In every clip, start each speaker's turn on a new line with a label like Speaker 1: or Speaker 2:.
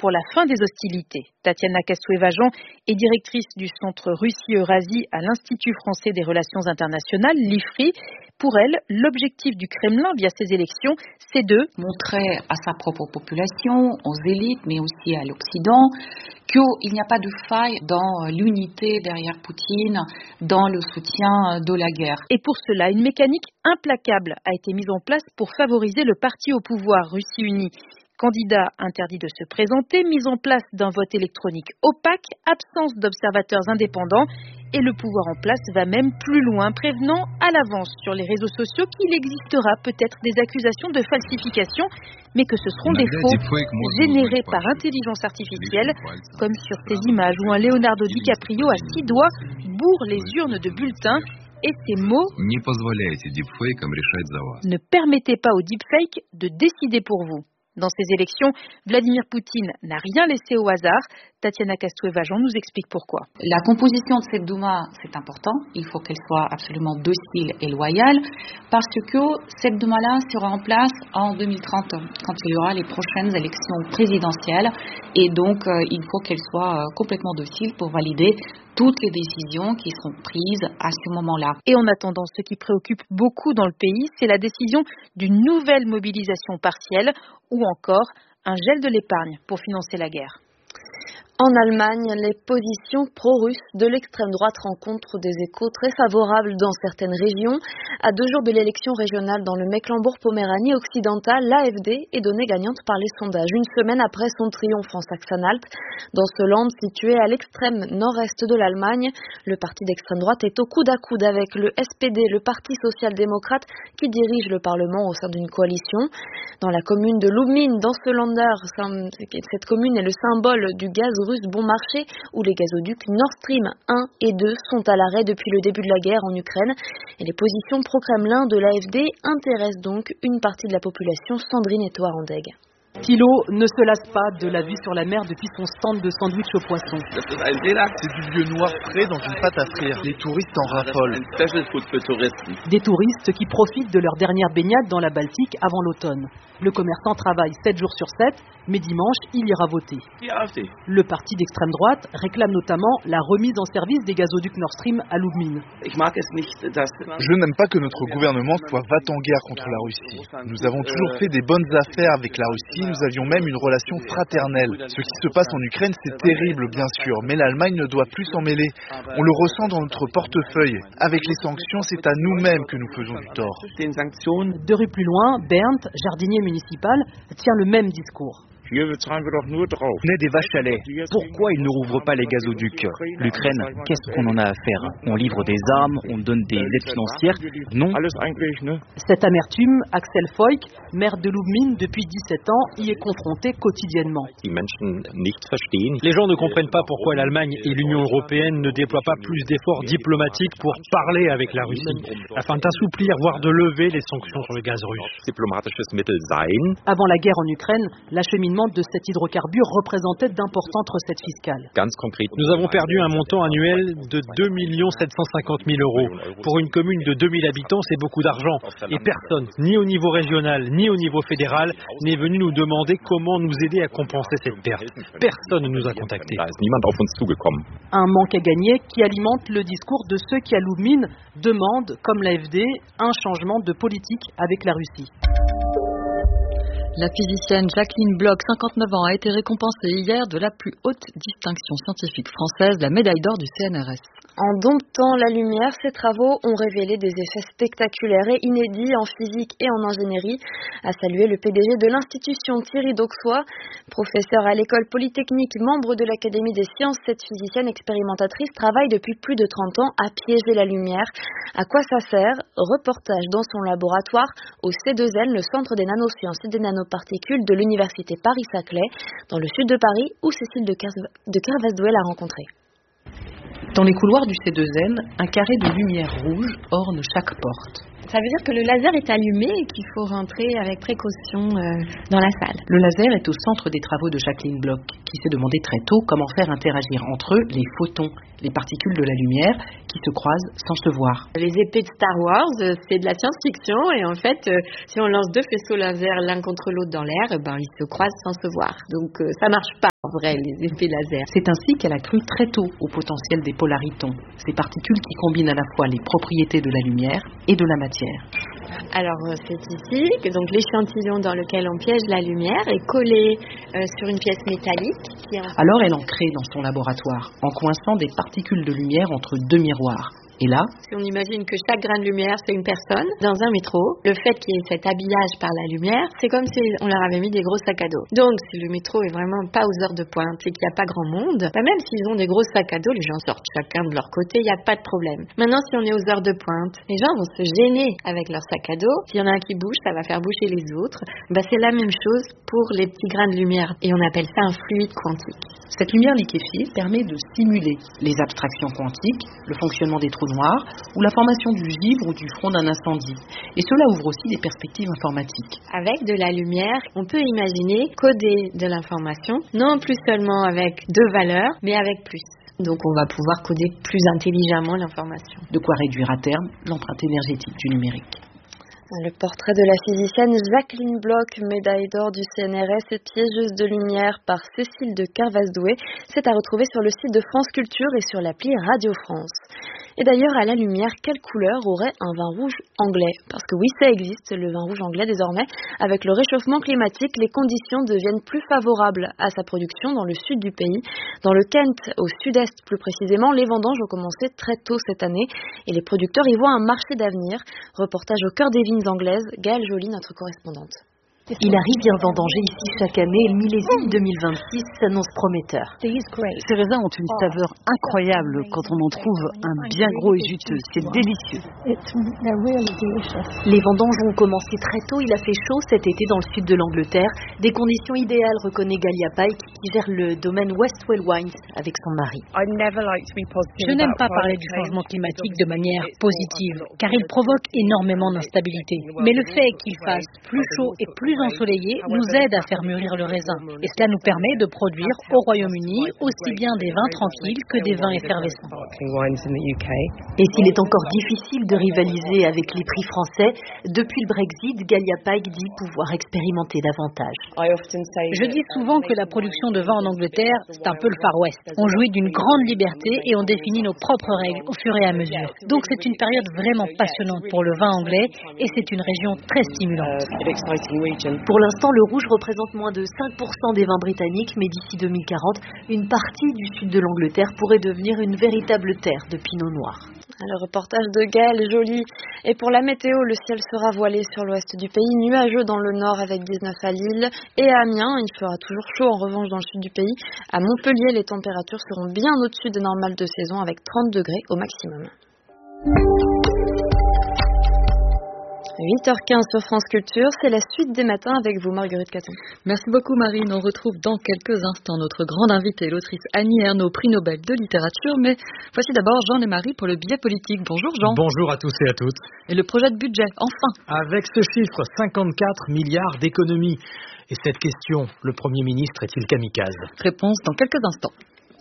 Speaker 1: pour la fin des hostilités. Tatiana Castoué-Vajan est directrice du centre Russie-Eurasie à l'Institut français des relations internationales, l'IFRI. Pour elle, l'objectif du Kremlin via ces élections, c'est de
Speaker 2: montrer à sa propre population, aux élites, mais aussi à l'Occident, qu'il n'y a pas de faille dans l'unité derrière Poutine, dans le soutien de la guerre.
Speaker 1: Et pour cela, une mécanique implacable a été mise en place pour favoriser le parti au pouvoir, Russie Unie. Candidats interdits de se présenter, mise en place d'un vote électronique opaque, absence d'observateurs indépendants, et le pouvoir en place va même plus loin, prévenant à l'avance sur les réseaux sociaux qu'il existera peut-être des accusations de falsification, mais que ce seront des faux générés par intelligence artificielle, comme sur ces images où un Leonardo DiCaprio à 6 doigts bourre les urnes de bulletins. Et ces mots ne permettez pas aux deepfakes de décider pour vous. Dans ces élections, Vladimir Poutine n'a rien laissé au hasard. Tatiana Castoué-Vajan nous explique pourquoi.
Speaker 2: La composition de cette Douma, c'est important. Il faut qu'elle soit absolument docile et loyale, parce que cette Douma-là sera en place en 2030, quand il y aura les prochaines élections présidentielles. Et donc, il faut qu'elle soit complètement docile pour valider toutes les décisions qui seront prises à ce moment-là.
Speaker 1: Et en attendant, ce qui préoccupe beaucoup dans le pays, c'est la décision d'une nouvelle mobilisation partielle ou encore un gel de l'épargne pour financer la guerre.
Speaker 3: En Allemagne, les positions pro-russes de l'extrême droite rencontrent des échos très favorables dans certaines régions. À 2 jours de l'élection régionale dans le Mecklembourg-Poméranie occidental, l'AfD est donnée gagnante par les sondages. Une semaine après son triomphe en Saxe-Anhalt, dans ce land situé à l'extrême nord-est de l'Allemagne, le parti d'extrême droite est au coude à coude avec le SPD, le Parti social-démocrate, qui dirige le Parlement au sein d'une coalition. Dans la commune de Lubmin, dans ce Länder, cette commune est le symbole du gaz russe bon marché, où les gazoducs Nord Stream 1 et 2 sont à l'arrêt depuis le début de la guerre en Ukraine. Et les positions pro-Kremlin de l'AfD intéressent donc une partie de la population. Sandrine Etoile-Andeg.
Speaker 4: Thilo ne se lasse pas de la vue sur la mer depuis son stand de sandwich au poisson.
Speaker 5: C'est du vieux noir frais dans une pâte à frire. Les touristes en raffolent.
Speaker 4: Des touristes qui profitent de leur dernière baignade dans la Baltique avant l'automne. Le commerçant travaille 7 jours sur 7, mais dimanche, il ira voter. Le parti d'extrême droite réclame notamment la remise en service des gazoducs Nord Stream à Lubmin.
Speaker 5: Je n'aime pas que notre gouvernement soit va-t-en-guerre contre la Russie. Nous avons toujours fait des bonnes affaires avec la Russie, nous avions même une relation fraternelle. Ce qui se passe en Ukraine, c'est terrible, bien sûr, mais l'Allemagne ne doit plus s'en mêler. On le ressent dans notre portefeuille. Avec les sanctions, c'est à nous-mêmes que nous faisons du tort.
Speaker 4: 2 rues plus loin, Bernd, jardinier municipal, tient le même discours.
Speaker 6: On est des vaches à lait. Pourquoi ils ne rouvrent pas les gazoducs? L'Ukraine, qu'est-ce qu'on en a à faire? On livre des armes, on donne des aides financières? Non.
Speaker 4: Cette amertume, Axel Voigt, maire de Lubmin depuis 17 ans, y est confronté quotidiennement.
Speaker 7: Les gens ne comprennent pas pourquoi l'Allemagne et l'Union européenne ne déploient pas plus d'efforts diplomatiques pour parler avec la Russie, afin d'assouplir, voire de lever les sanctions sur le gaz russe.
Speaker 4: Avant la guerre en Ukraine, l'acheminement de cet hydrocarbure représentait d'importantes recettes fiscales.
Speaker 7: Nous avons perdu un montant annuel de 2 750 000 euros. Pour une commune de 2000 habitants, c'est beaucoup d'argent. Et personne, ni au niveau régional, ni au niveau fédéral, n'est venu nous demander comment nous aider à compenser cette perte. Personne ne nous a contactés.
Speaker 4: Un manque à gagner qui alimente le discours de ceux qui, à Lubmin, demandent, comme l'AfD, un changement de politique avec la Russie.
Speaker 3: La physicienne Jacqueline Bloch, 59 ans, a été récompensée hier de la plus haute distinction scientifique française, la médaille d'or du CNRS. En domptant la lumière, ces travaux ont révélé des effets spectaculaires et inédits en physique et en ingénierie, a salué le PDG de l'institution Thierry Dauxois. Professeur à l'école polytechnique, membre de l'Académie des sciences, cette physicienne expérimentatrice travaille depuis plus de 30 ans à piéger la lumière. À quoi ça sert? Reportage dans son laboratoire au C2N, le Centre des nanosciences et des nanoparticules de l'Université Paris-Saclay, dans le sud de Paris, où Cécile de Kervasdouel a rencontré.
Speaker 2: Dans les couloirs du C2N, un carré de lumière rouge orne chaque porte.
Speaker 8: Ça veut dire que le laser est allumé et qu'il faut rentrer avec précaution dans la salle.
Speaker 2: Le laser est au centre des travaux de Jacqueline Bloch, qui s'est demandé très tôt comment faire interagir entre eux les photons, les particules de la lumière, qui se croisent sans se voir.
Speaker 8: Les épées de Star Wars, c'est de la science-fiction et en fait, si on lance 2 faisceaux laser l'un contre l'autre dans l'air, ils se croisent sans se voir. Donc ça marche pas. vrai, les effets laser.
Speaker 4: C'est ainsi qu'elle a cru très tôt au potentiel des polaritons, ces particules qui combinent à la fois les propriétés de la lumière et de la matière.
Speaker 8: Alors c'est ici que donc l'échantillon dans lequel on piège la lumière est collé sur une pièce métallique.
Speaker 4: Alors elle en crée dans son laboratoire, en coinçant des particules de lumière entre deux miroirs. Et là,
Speaker 8: si on imagine que chaque grain de lumière, c'est une personne dans un métro, le fait qu'il y ait cet habillage par la lumière, c'est comme si on leur avait mis des gros sacs à dos. Donc, si le métro est vraiment pas aux heures de pointe et qu'il n'y a pas grand monde, même s'ils ont des gros sacs à dos, les gens sortent chacun de leur côté, il n'y a pas de problème. Maintenant, si on est aux heures de pointe, les gens vont se gêner avec leur sac à dos. S'il y en a un qui bouge, ça va faire bouger les autres. C'est la même chose pour les petits grains de lumière. Et on appelle ça un fluide quantique.
Speaker 4: Cette lumière liquéfiée permet de simuler les abstractions quantiques, le fonctionnement des trous noirs ou la formation du givre ou du front d'un incendie. Et cela ouvre aussi des perspectives informatiques.
Speaker 8: Avec de la lumière, on peut imaginer coder de l'information, non plus seulement avec deux valeurs, mais avec plus. Donc on va pouvoir coder plus intelligemment l'information.
Speaker 4: De quoi réduire à terme l'empreinte énergétique du numérique.
Speaker 3: Le portrait de la physicienne Jacqueline Bloch, médaille d'or du CNRS et piégeuse de lumière par Cécile de Carvaz-Doué, c'est à retrouver sur le site de France Culture et sur l'appli Radio France. Et d'ailleurs, à la lumière, quelle couleur aurait un vin rouge anglais? Parce que oui, ça existe, le vin rouge anglais désormais. Avec le réchauffement climatique, les conditions deviennent plus favorables à sa production dans le sud du pays. Dans le Kent, au sud-est plus précisément, les vendanges ont commencé très tôt cette année et les producteurs y voient un marché d'avenir. Reportage au cœur des vignes anglaises, Gaëlle Joly, notre correspondante.
Speaker 9: Il arrive bien vendangé ici chaque année et le millésime 2026 s'annonce prometteur. Ces raisins ont une saveur incroyable quand on en trouve un bien gros et juteux. C'est délicieux. Les vendanges ont commencé très tôt. Il a fait chaud cet été dans le sud de l'Angleterre. Des conditions idéales, reconnaît Galia Pike, qui gère le domaine Westwell Wines avec son mari.
Speaker 1: Je n'aime pas parler du changement climatique de manière positive, car il provoque énormément d'instabilité. Mais le fait qu'il fasse plus chaud et plus ensoleillé nous aide à faire mûrir le raisin. Et cela nous permet de produire au Royaume-Uni aussi bien des vins tranquilles que des vins effervescents.
Speaker 9: Et s'il est encore difficile de rivaliser avec les prix français, depuis le Brexit, Galia Pike dit pouvoir expérimenter davantage.
Speaker 1: Je dis souvent que la production de vin en Angleterre, c'est un peu le Far West. On jouit d'une grande liberté et on définit nos propres règles au fur et à mesure. Donc c'est une période vraiment passionnante pour le vin anglais et c'est une région très stimulante.
Speaker 9: Pour l'instant, le rouge représente moins de 5% des vins britanniques, mais d'ici 2040, une partie du sud de l'Angleterre pourrait devenir une véritable terre de pinot noir.
Speaker 3: Le reportage de Gaëlle Joly. Et pour la météo, le ciel sera voilé sur l'ouest du pays, nuageux dans le nord avec 19 à Lille et à Amiens. Il fera toujours chaud en revanche dans le sud du pays. À Montpellier, les températures seront bien au-dessus des normales de saison avec 30 degrés au maximum. 8h15 sur France Culture, c'est la suite des matins avec vous, Marguerite Caton.
Speaker 10: Merci beaucoup, Marine. On retrouve dans quelques instants notre grande invitée, l'autrice Annie Ernaux, prix Nobel de littérature. Mais voici d'abord Jean et Marie pour le billet politique. Bonjour Jean.
Speaker 11: Bonjour à tous et à toutes.
Speaker 10: Et le projet de budget, enfin.
Speaker 11: Avec ce chiffre, 54 milliards d'économies. Et cette question, le Premier ministre est-il kamikaze?
Speaker 10: Réponse dans quelques instants.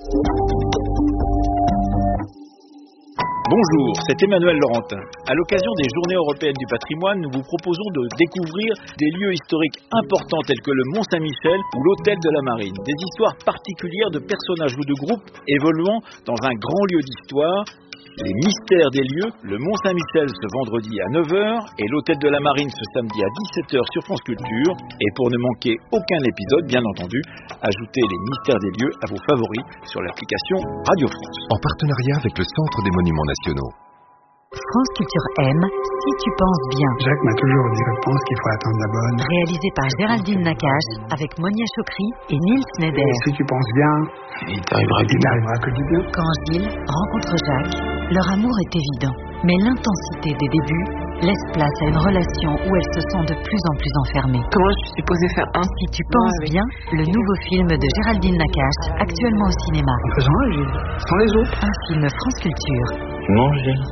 Speaker 12: Bonjour, c'est Emmanuel Laurentin. À l'occasion des Journées européennes du patrimoine, nous vous proposons de découvrir des lieux historiques importants tels que le Mont-Saint-Michel ou l'Hôtel de la Marine. Des histoires particulières de personnages ou de groupes évoluant dans un grand lieu d'histoire. Les mystères des lieux, le Mont-Saint-Michel ce vendredi à 9h et l'Hôtel de la Marine ce samedi à 17h sur France Culture. Et pour ne manquer aucun épisode, bien entendu, ajoutez les mystères des lieux à vos favoris sur l'application Radio France.
Speaker 13: En partenariat avec le Centre des Monuments Nationaux.
Speaker 9: France Culture aime Si tu penses bien.
Speaker 14: Jacques m'a toujours dit, je pense qu'il faut attendre la bonne.
Speaker 9: Réalisé par Géraldine Nakache avec Monia Chokri et Nils Schneider.
Speaker 14: Et si tu penses bien, il n'arrivera que du bien.
Speaker 9: Quand Gilles rencontre Jacques, leur amour est évident. Mais l'intensité des débuts laisse place à une relation où elle se sent de plus en plus enfermée.
Speaker 15: Comment je suis supposée faire un
Speaker 9: Si tu penses bien, le nouveau film de Géraldine Nakache, actuellement au cinéma.
Speaker 14: En faisant un, Gilles, sans les autres.
Speaker 9: Un film France Culture.
Speaker 14: Non, Gilles.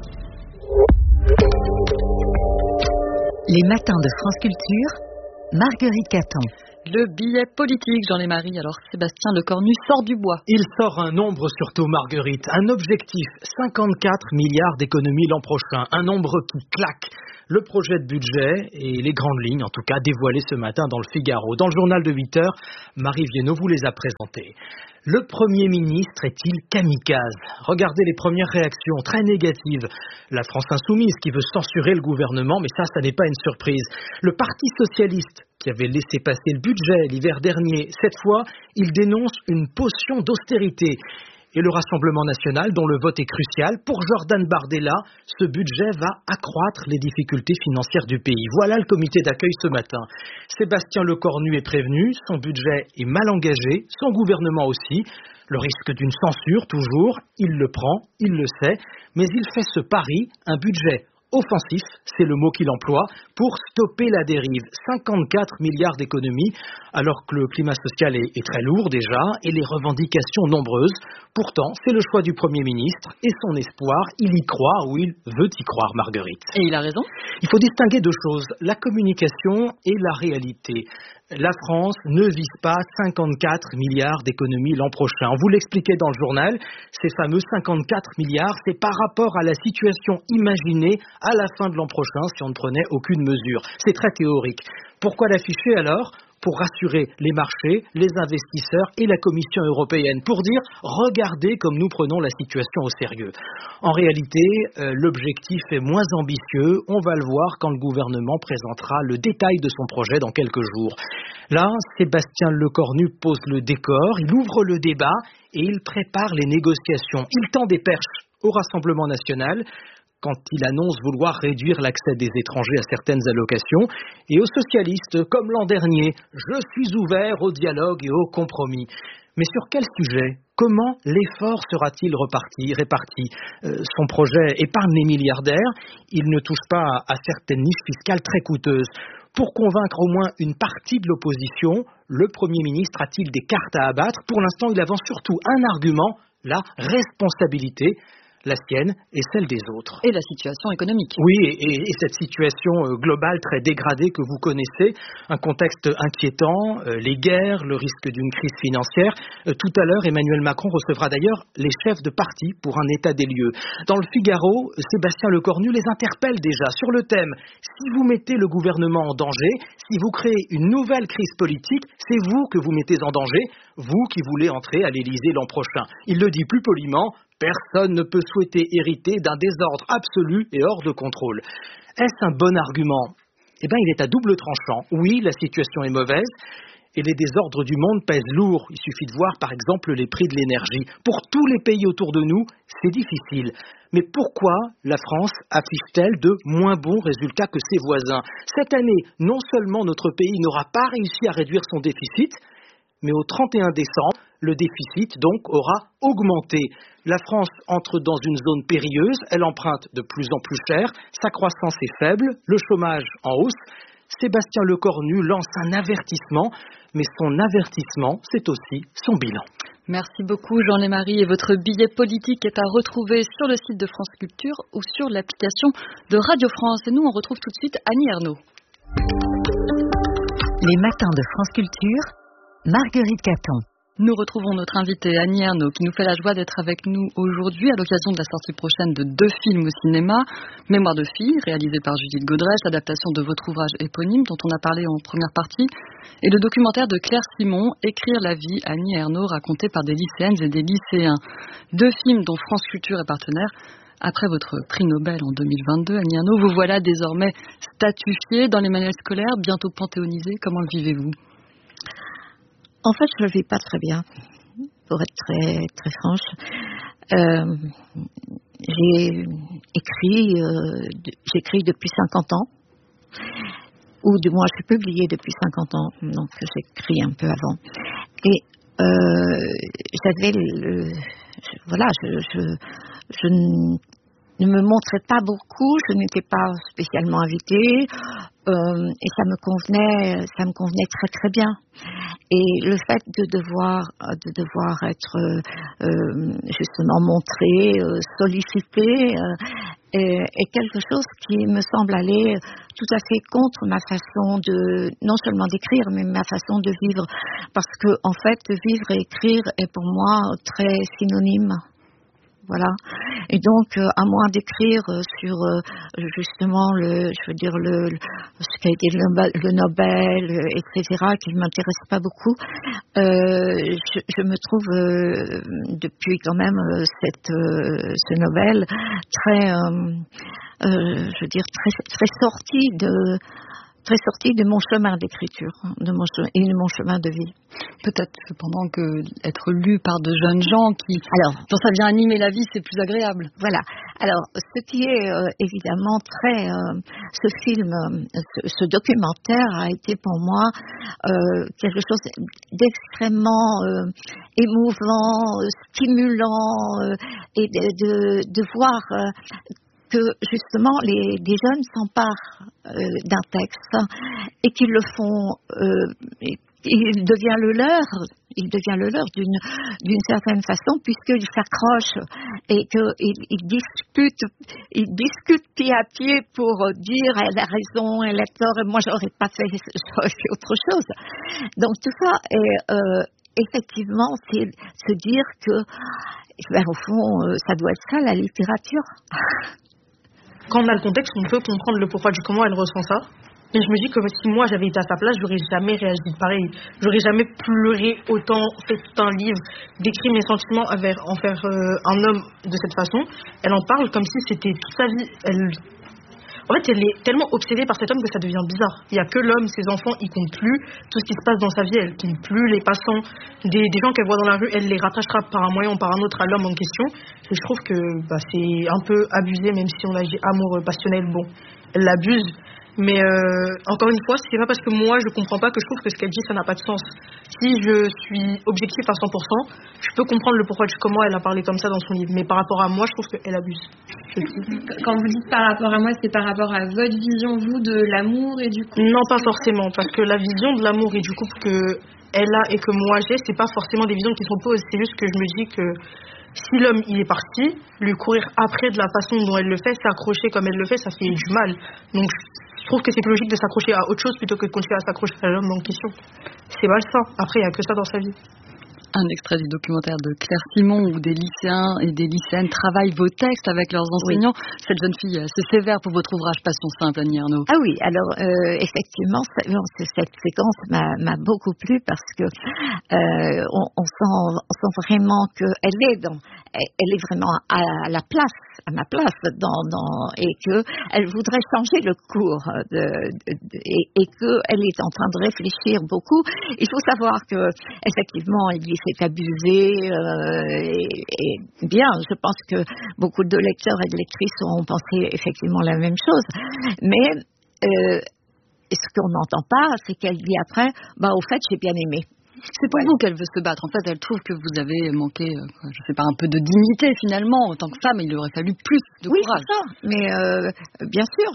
Speaker 9: Les matins de France Culture, Marguerite Caton.
Speaker 10: Le billet politique, Jean et Marie. Alors Sébastien Lecornu sort du bois.
Speaker 11: Il sort un nombre surtout, Marguerite. Un objectif, 54 milliards d'économies l'an prochain. Un nombre qui claque. Le projet de budget et les grandes lignes, en tout cas, dévoilées ce matin dans le Figaro. Dans le journal de 8 heures, Marie Viennot vous les a présentées. Le Premier ministre est-il kamikaze? Regardez les premières réactions, très négatives. La France insoumise qui veut censurer le gouvernement, mais ça n'est pas une surprise. Le Parti socialiste qui avait laissé passer le budget l'hiver dernier, cette fois, il dénonce une potion d'austérité. Et le Rassemblement national, dont le vote est crucial, pour Jordan Bardella, ce budget va accroître les difficultés financières du pays. Voilà le comité d'accueil ce matin. Sébastien Lecornu est prévenu, son budget est mal engagé, son gouvernement aussi. Le risque d'une censure, toujours, il le prend, il le sait, mais il fait ce pari, un budget offensif, c'est le mot qu'il emploie, pour stopper la dérive. 54 milliards d'économies, alors que le climat social est très lourd déjà, et les revendications nombreuses. Pourtant, c'est le choix du Premier ministre, et son espoir, il y croit, ou il veut y croire, Marguerite.
Speaker 10: Et il a raison.
Speaker 11: Il faut distinguer deux choses, la communication et la réalité. La France ne vise pas 54 milliards d'économies l'an prochain. On vous l'expliquait dans le journal, ces fameux 54 milliards, c'est par rapport à la situation imaginée à la fin de l'an prochain si on ne prenait aucune mesure. C'est très théorique. Pourquoi l'afficher alors ? Pour rassurer les marchés, les investisseurs et la Commission européenne, pour dire « regardez comme nous prenons la situation au sérieux ». En réalité, l'objectif est moins ambitieux, on va le voir quand le gouvernement présentera le détail de son projet dans quelques jours. Là, Sébastien Lecornu pose le décor, il ouvre le débat et il prépare les négociations. Il tend des perches au Rassemblement national, quand il annonce vouloir réduire l'accès des étrangers à certaines allocations, et aux socialistes, comme l'an dernier, je suis ouvert au dialogue et au compromis. Mais sur quel sujet ? Comment l'effort sera-t-il réparti ? Son projet épargne les milliardaires, il ne touche pas à certaines niches fiscales très coûteuses. Pour convaincre au moins une partie de l'opposition, le Premier ministre a-t-il des cartes à abattre ? Pour l'instant, il avance surtout un argument, la responsabilité. La sienne et celle des autres.
Speaker 10: Et la situation économique.
Speaker 11: Oui, et cette situation globale très dégradée que vous connaissez, un contexte inquiétant, les guerres, le risque d'une crise financière. Tout à l'heure, Emmanuel Macron recevra d'ailleurs les chefs de parti pour un état des lieux. Dans le Figaro, Sébastien Lecornu les interpelle déjà sur le thème « Si vous mettez le gouvernement en danger, si vous créez une nouvelle crise politique, c'est vous que vous mettez en danger, vous qui voulez entrer à l'Élysée l'an prochain. » Il le dit plus poliment. Personne ne peut souhaiter hériter d'un désordre absolu et hors de contrôle. Est-ce un bon argument ? Eh bien, il est à double tranchant. Oui, la situation est mauvaise et les désordres du monde pèsent lourd. Il suffit de voir, par exemple, les prix de l'énergie. Pour tous les pays autour de nous, c'est difficile. Mais pourquoi la France affiche-t-elle de moins bons résultats que ses voisins ? Cette année, non seulement notre pays n'aura pas réussi à réduire son déficit, mais au 31 décembre, le déficit donc aura augmenté. La France entre dans une zone périlleuse, elle emprunte de plus en plus cher, sa croissance est faible, le chômage en hausse. Sébastien Lecornu lance un avertissement, mais son avertissement, c'est aussi son bilan.
Speaker 10: Merci beaucoup Jean-Lémarie, et votre billet politique est à retrouver sur le site de France Culture ou sur l'application de Radio France. Et nous, on retrouve tout de suite Annie Ernaux.
Speaker 15: Les matins de France Culture, Marguerite Caton.
Speaker 10: Nous retrouvons notre invitée Annie Ernaux qui nous fait la joie d'être avec nous aujourd'hui à l'occasion de la sortie prochaine de 2 films au cinéma. Mémoire de fille, réalisé par Judith Godrèche, adaptation de votre ouvrage éponyme dont on a parlé en première partie, et le documentaire de Claire Simon, Écrire la vie, Annie Ernaux, raconté par des lycéennes et des lycéens. 2 films dont France Culture est partenaire. Après votre prix Nobel en 2022, Annie Ernaux, vous voilà désormais statufiée dans les manuels scolaires, bientôt panthéonisée. Comment le vivez-vous ?
Speaker 16: En fait, je ne le vis pas très bien, pour être très, très franche. J'ai écrit depuis 50 ans, ou du moins j'ai publié depuis 50 ans, donc j'écris un peu avant. Et j'avais je ne me montrais pas beaucoup, je n'étais pas spécialement invitée, et ça me convenait très très bien. Et le fait de devoir être justement montré, sollicité, est quelque chose qui me semble aller tout à fait contre ma façon de, non seulement d'écrire, mais ma façon de vivre. Parce que, en fait, vivre et écrire est pour moi très synonyme. Voilà. Et donc, à moins d'écrire sur justement ce qu'a été le Nobel, etc., qui ne m'intéresse pas beaucoup, je me trouve depuis quand même ce Nobel très, très sorti de mon chemin d'écriture, de mon chemin de vie.
Speaker 10: Peut-être cependant que être lu par de jeunes gens dont ça vient animer la vie, c'est plus agréable.
Speaker 16: Voilà. Alors, ce qui est évidemment ce film, ce documentaire a été pour moi quelque chose d'extrêmement émouvant, stimulant, et de voir que justement des jeunes s'emparent d'un texte et qu'ils le font, il devient le leur d'une certaine façon, puisqu'ils s'accrochent et qu'ils discutent pied à pied pour dire elle a raison, elle a tort, et moi j'aurais fait autre chose. Donc tout ça est effectivement, c'est se dire que au fond ça doit être ça la littérature.
Speaker 17: Quand on a le contexte, on peut comprendre le pourquoi du comment elle ressent ça. Et je me dis que si moi j'avais été à sa place, j'aurais jamais réagi pareil. J'aurais jamais pleuré autant, fait tout un livre, décrit mes sentiments envers un homme de cette façon. Elle en parle comme si c'était toute sa vie. En fait, elle est tellement obsédée par cet homme que ça devient bizarre. Il n'y a que l'homme, ses enfants, ils comptent plus. Tout ce qui se passe dans sa vie, elle compte plus. Les passants, des gens qu'elle voit dans la rue, elle les rattachera par un moyen ou par un autre à l'homme en question. Et je trouve que c'est un peu abusé, même si on a dit amour passionnel. Bon, elle l'abuse. Mais encore une fois, c'est pas parce que moi je comprends pas que je trouve que ce qu'elle dit ça n'a pas de sens. Si je suis objective à 100%, je peux comprendre le pourquoi du comment elle a parlé comme ça dans son livre. Mais par rapport à moi, je trouve qu'elle abuse.
Speaker 18: Quand vous dites par rapport à moi, c'est par rapport à votre vision, vous, de l'amour et du couple?
Speaker 17: Non, pas forcément, parce que la vision de l'amour et du couple que elle a et que moi j'ai, c'est pas forcément des visions qui s'opposent. C'est juste que je me dis que si l'homme il est parti, lui courir après de la façon dont elle le fait, s'accrocher comme elle le fait, ça fait du mal. Donc je trouve que c'est plus logique de s'accrocher à autre chose plutôt que de continuer à s'accrocher à l'homme en question. C'est malsain. Après, il n'y a que ça dans sa vie.
Speaker 10: Un extrait du documentaire de Claire Simon où des lycéens et des lycéennes travaillent vos textes avec leurs enseignants. Oui. Cette jeune fille est assez sévère pour votre ouvrage Passion simple, Annie Ernaux.
Speaker 16: Ah oui, alors effectivement, cette séquence m'a beaucoup plu parce que on sent vraiment qu'elle est vraiment à ma place et qu'elle voudrait changer le cours et qu'elle est en train de réfléchir beaucoup. Il faut savoir que effectivement, il s'est abusé et bien, je pense que beaucoup de lecteurs et de lectrices ont pensé effectivement la même chose. Mais ce qu'on n'entend pas, c'est qu'elle dit après, au fait, j'ai bien aimé.
Speaker 10: C'est pour vous qu'elle veut se battre. En fait, elle trouve que vous avez manqué, je sais pas, un peu de dignité finalement. En tant que femme, il aurait fallu plus de courage.
Speaker 16: Oui, c'est ça. Mais bien sûr.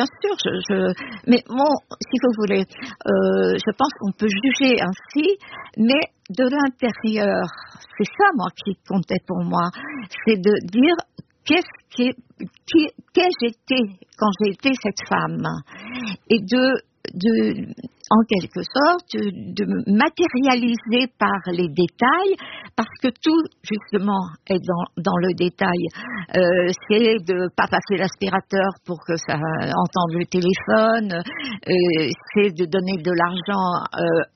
Speaker 16: Mais bon, si vous voulez, je pense qu'on peut juger ainsi, mais de l'intérieur, c'est ça, moi, qui comptait pour moi. C'est de dire qu'est-ce j'étais quand j'ai été cette femme. Et en quelque sorte, de matérialiser par les détails, parce que tout, justement, est dans le détail. C'est de ne pas passer l'aspirateur pour que ça entende le téléphone, c'est de donner de l'argent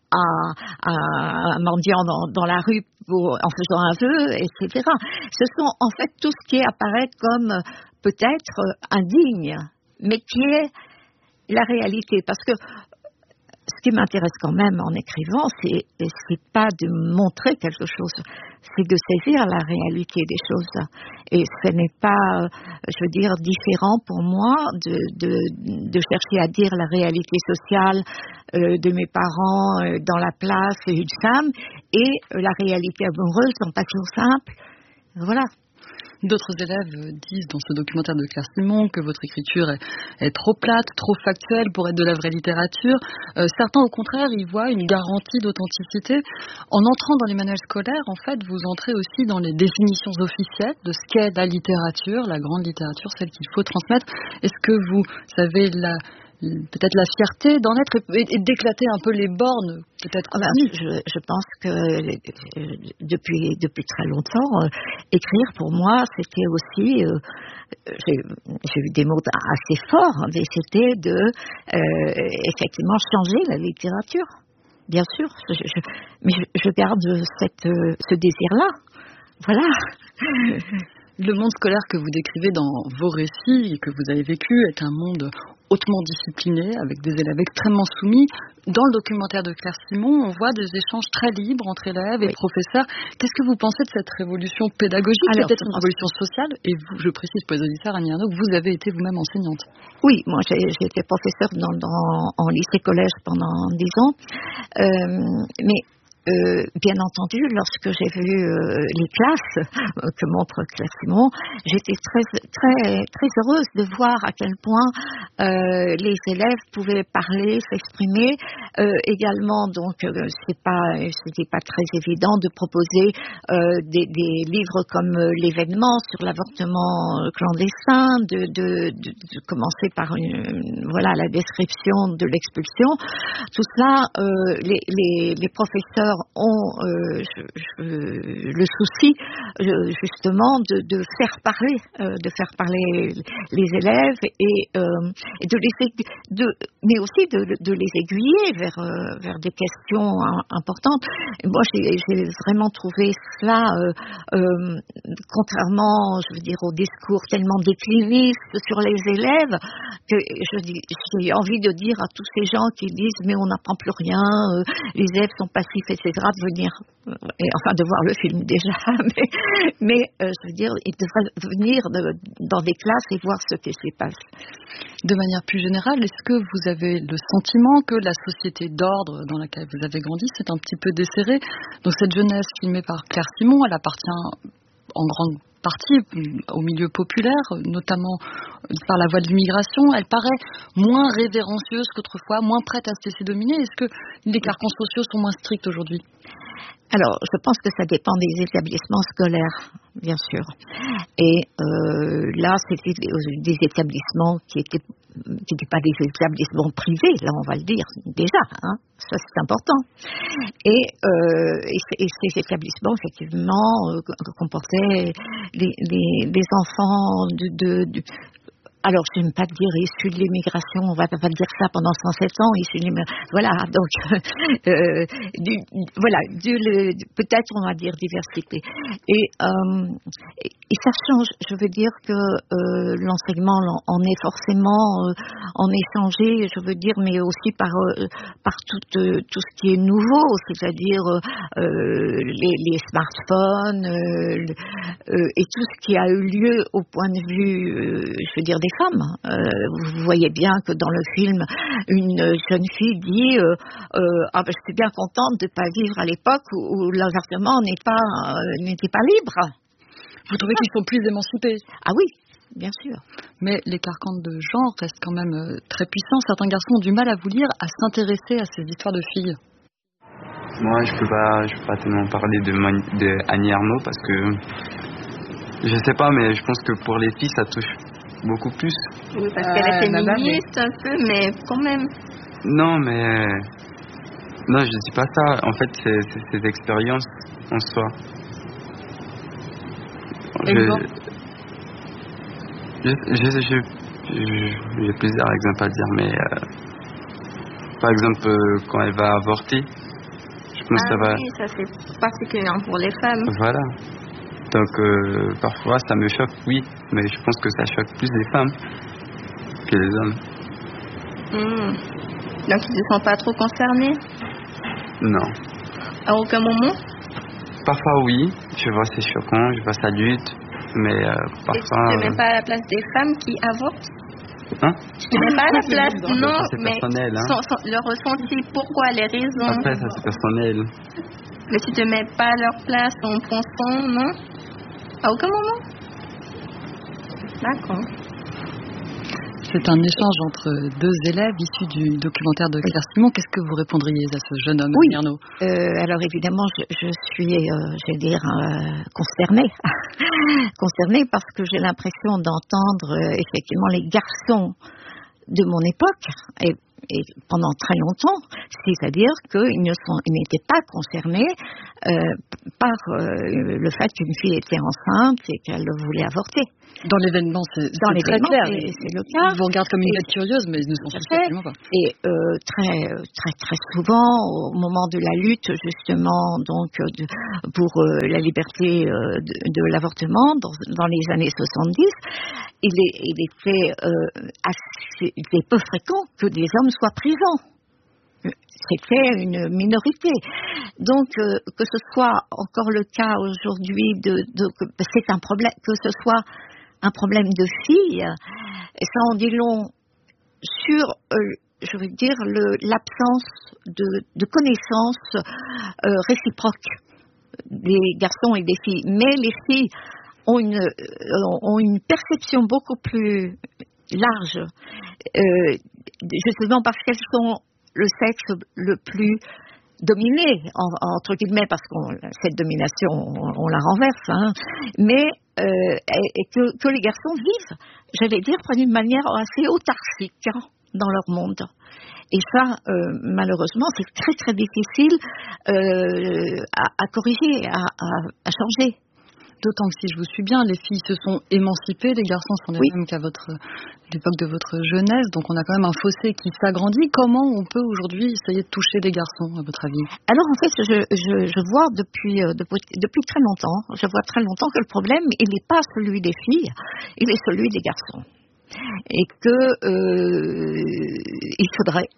Speaker 16: à un mendiant dans la rue en faisant un vœu, etc. Ce sont en fait tout ce qui apparaît comme peut-être indigne, mais qui est la réalité. Parce que ce qui m'intéresse quand même en écrivant, c'est pas de montrer quelque chose, c'est de saisir la réalité des choses. Et ce n'est pas, je veux dire, différent pour moi de chercher à dire la réalité sociale de mes parents dans la place d'une femme et la réalité amoureuse dans Passion simple. Voilà.
Speaker 10: D'autres élèves disent dans ce documentaire de Claire Simon que votre écriture est trop plate, trop factuelle pour être de la vraie littérature. Certains, au contraire, y voient une garantie d'authenticité. En entrant dans les manuels scolaires, en fait, vous entrez aussi dans les définitions officielles de ce qu'est la littérature, la grande littérature, celle qu'il faut transmettre. Est-ce que vous avez peut-être la fierté d'en être et d'éclater un peu les bornes, peut-être.
Speaker 16: Je pense que depuis très longtemps, écrire pour moi, c'était aussi, j'ai eu des mots assez forts, mais c'était de effectivement changer la littérature. Bien sûr, mais je garde ce désir-là. Voilà.
Speaker 10: Le monde scolaire que vous décrivez dans vos récits et que vous avez vécu est un monde hautement discipliné, avec des élèves extrêmement soumis. Dans le documentaire de Claire Simon, on voit des échanges très libres entre élèves et professeurs. Qu'est-ce que vous pensez de cette révolution pédagogique, peut-être une révolution sociale? Et vous, je précise pour les auditeurs, Annie Ernaux, que vous avez été vous-même enseignante.
Speaker 16: Oui, moi j'ai été professeure en lycée-collège pendant 10 ans. Mais bien entendu, lorsque j'ai vu les classes que montre Claire Simon, j'étais très heureuse de voir à quel point les élèves pouvaient parler, s'exprimer. Également, donc, c'était pas très évident de proposer des livres comme L'événement sur l'avortement clandestin, de commencer par la description de l'expulsion. Tout cela, les professeurs ont le souci justement de faire parler les élèves mais aussi de les aiguiller vers des questions importantes. Et moi, j'ai vraiment trouvé cela, contrairement, au discours tellement décliniste sur les élèves, que j'ai envie de dire à tous ces gens qui disent mais on n'apprend plus rien, les élèves sont passifs, etc., de venir, de voir le film déjà, mais ils devraient venir dans des classes et voir ce qui s'y passe.
Speaker 10: De manière plus générale, est-ce que vous avez le sentiment que la société d'ordre dans laquelle vous avez grandi s'est un petit peu desserrée? Donc cette jeunesse filmée par Claire Simon, elle appartient en grande partie au milieu populaire, notamment par la voie de l'immigration. Elle paraît moins révérencieuse qu'autrefois, moins prête à se laisser dominer. Est-ce que les carcans sociaux sont moins stricts aujourd'hui?
Speaker 16: Alors, je pense que ça dépend des établissements scolaires, bien sûr. Et là, c'était des établissements qui n'étaient pas des établissements privés, là on va le dire déjà, ça c'est important. Et ces établissements, effectivement, comportaient les enfants alors, je n'aime pas dire issus de l'immigration, on ne va pas dire ça pendant 107 ans, issus de l'immigration. Voilà, donc, peut-être on va dire diversité. Et ça change, je veux dire que l'enseignement en est forcément en échangé, je veux dire, mais aussi par tout ce qui est nouveau, c'est-à-dire les smartphones et tout ce qui a eu lieu au point de vue, je veux dire, des femmes. Vous voyez bien que dans le film, une jeune fille dit je suis bien contente de ne pas vivre à l'époque où l'avortement n'était pas libre.
Speaker 10: Vous trouvez qu'ils sont plus émancipés?
Speaker 16: Ah oui, bien sûr.
Speaker 10: Mais les carcans de genre restent quand même très puissants. Certains garçons ont du mal à vous lire, à s'intéresser à ces histoires de filles.
Speaker 19: Moi, je peux pas tellement parler de Annie Ernaux parce que je sais pas, mais je pense que pour les filles, ça touche beaucoup plus.
Speaker 8: Oui, parce qu'elle est féministe un peu, mais quand même.
Speaker 19: Non, je dis pas ça. En fait, c'est ces expériences en soi. J'ai plusieurs exemples à dire, mais par exemple, quand elle va avorter, je pense que ça va.
Speaker 8: Oui, ça c'est particulièrement pour les femmes.
Speaker 19: Voilà. Donc parfois ça me choque, oui, mais je pense que ça choque plus les femmes que les hommes.
Speaker 8: Donc ils ne sont pas trop concernés?
Speaker 19: Non.
Speaker 8: À aucun moment?
Speaker 19: Parfois oui, je vois c'est choquant, je vois ça lutte, mais parfois...
Speaker 8: Et tu ne te mets pas à la place des femmes qui avortent?
Speaker 19: Hein?
Speaker 8: Tu ne mets pas à la place, non,
Speaker 19: c'est
Speaker 8: mais
Speaker 19: personnel,
Speaker 8: le ressenti, pourquoi, les raisons?
Speaker 19: Après ça c'est personnel.
Speaker 8: Mais tu ne te mets pas à leur place en pensant, non? À aucun moment? D'accord.
Speaker 10: C'est un échange entre deux élèves issus du documentaire de Claire Simon. Qu'est-ce que vous répondriez à ce jeune homme?
Speaker 16: Oui, alors évidemment, je suis, consternée. Concernée parce que j'ai l'impression d'entendre effectivement les garçons de mon époque, et pendant très longtemps, c'est-à-dire qu'ils n'étaient pas concernés par le fait qu'une fille était enceinte et qu'elle voulait avorter.
Speaker 10: Dans l'événement, c'est très clair.
Speaker 16: C'est le cas.
Speaker 10: Ils vous regardent comme une bête curieuse, mais ils ne s'en soucient absolument pas.
Speaker 16: Et très souvent, au moment de la lutte, justement, donc pour la liberté de l'avortement, dans les années 70, il était peu fréquent que des hommes soient présents. C'était une minorité. Donc, que ce soit encore le cas aujourd'hui, c'est un problème, que ce soit un problème de filles, et ça en dit long sur, je veux dire, l'absence de connaissances réciproques des garçons et des filles. Mais les filles ont une perception beaucoup plus large, justement parce qu'elles sont le sexe le plus dominé, entre guillemets, parce que cette domination, on la renverse, mais et que les garçons vivent, j'allais dire, d'une manière assez autarcique dans leur monde. Et ça, malheureusement, c'est très très difficile à corriger, à changer.
Speaker 10: D'autant que si je vous suis bien, les filles se sont émancipées, les garçons sont les mêmes qu'à l'époque de votre jeunesse, donc on a quand même un fossé qui s'agrandit. Comment on peut aujourd'hui essayer de toucher les garçons, à votre avis?
Speaker 16: Alors en fait, je vois depuis très longtemps, que le problème, il n'est pas celui des filles, il est celui des garçons. Et que il faudrait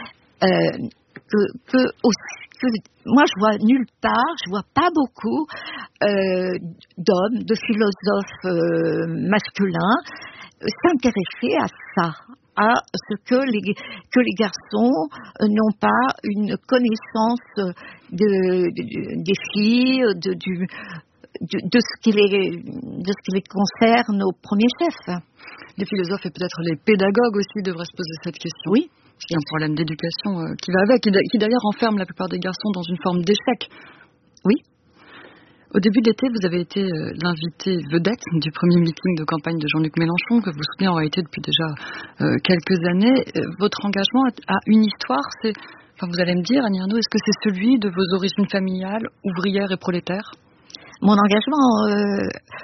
Speaker 16: que moi je vois nulle part, je vois pas beaucoup d'hommes, de philosophes masculins s'intéresser à ça, à ce que les garçons n'ont pas une connaissance des filles, de ce qui les concerne au premier chef.
Speaker 10: Les philosophes et peut-être les pédagogues aussi devraient se poser cette question.
Speaker 16: Oui.
Speaker 10: Il y a un problème d'éducation qui va avec, qui d'ailleurs enferme la plupart des garçons dans une forme d'échec.
Speaker 16: Oui.
Speaker 10: Au début de l'été, vous avez été l'invité vedette du premier meeting de campagne de Jean-Luc Mélenchon, que vous soutenez en réalité depuis déjà quelques années. Votre engagement a une histoire, vous allez me dire, Annie Ernaux, est-ce que c'est celui de vos origines familiales, ouvrières et prolétaires?
Speaker 16: Mon engagement...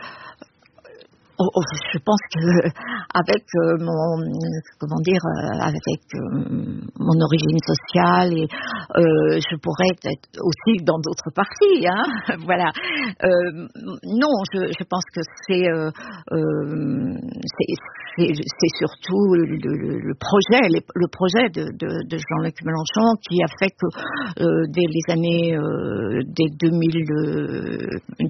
Speaker 16: je pense que avec mon origine sociale et je pourrais être aussi dans d'autres partis, voilà. Non, je pense que c'est surtout le projet de Jean-Luc Mélenchon qui a fait que dès les années dès 2012,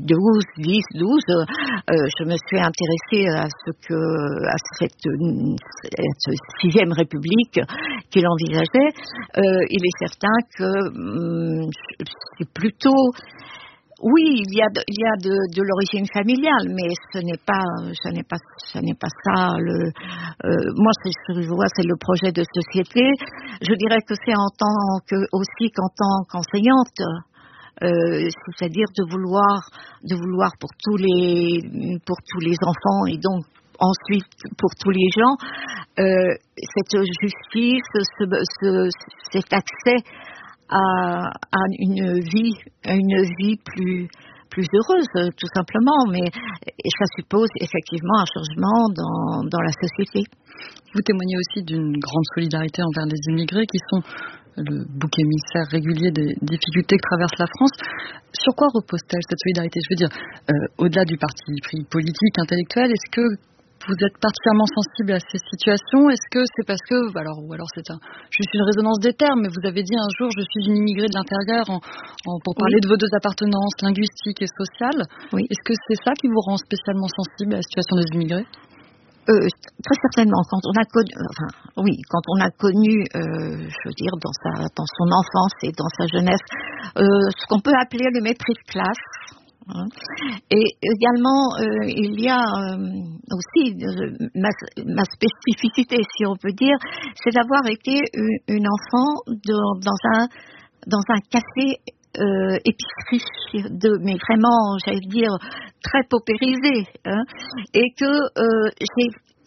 Speaker 16: je me suis intéressée à cette sixième République qu'il envisageait. Il est certain que c'est plutôt... Oui, il y a de l'origine familiale, mais ce n'est pas ça. Moi, ce que je vois, c'est le projet de société. Je dirais que c'est aussi qu'en tant qu'enseignante. C'est-à-dire de vouloir pour tous les enfants et donc ensuite pour tous les gens cette justice, cet accès à une vie plus heureuse, tout simplement, mais ça suppose effectivement un changement dans la société.
Speaker 10: Vous témoignez aussi d'une grande solidarité envers les immigrés qui sont le bouc émissaire régulier des difficultés que traverse la France. Sur quoi repose-t-elle cette solidarité? Je veux dire, au-delà du parti pris politique, intellectuel, est-ce que vous êtes particulièrement sensible à ces situations? Est-ce que c'est parce que, ou alors c'est juste une résonance des termes, mais vous avez dit un jour, je suis une immigrée de l'intérieur pour parler de vos deux appartenances linguistiques et sociales.
Speaker 16: Oui.
Speaker 10: Est-ce que c'est ça qui vous rend spécialement sensible à la situation des immigrés?
Speaker 16: Très certainement. Quand on a connu, je veux dire, dans son enfance et dans sa jeunesse, ce qu'on peut appeler le mépris de classe. Et également, il y a aussi ma spécificité, si on peut dire, c'est d'avoir été une enfant dans un café épicerie, mais vraiment, j'allais dire, très paupérisé, et que j'ai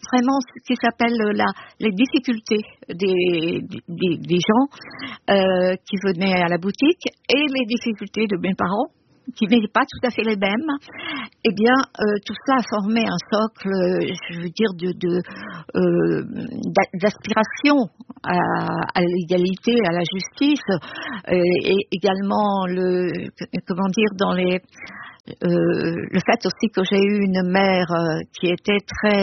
Speaker 16: vraiment ce qui s'appelle les difficultés des gens qui venaient à la boutique et les difficultés de mes parents, qui n'étaient pas tout à fait les mêmes. Eh bien, tout ça a formé un socle, je veux dire, d'aspiration à l'égalité, à la justice, et également dans le fait aussi que j'ai eu une mère qui était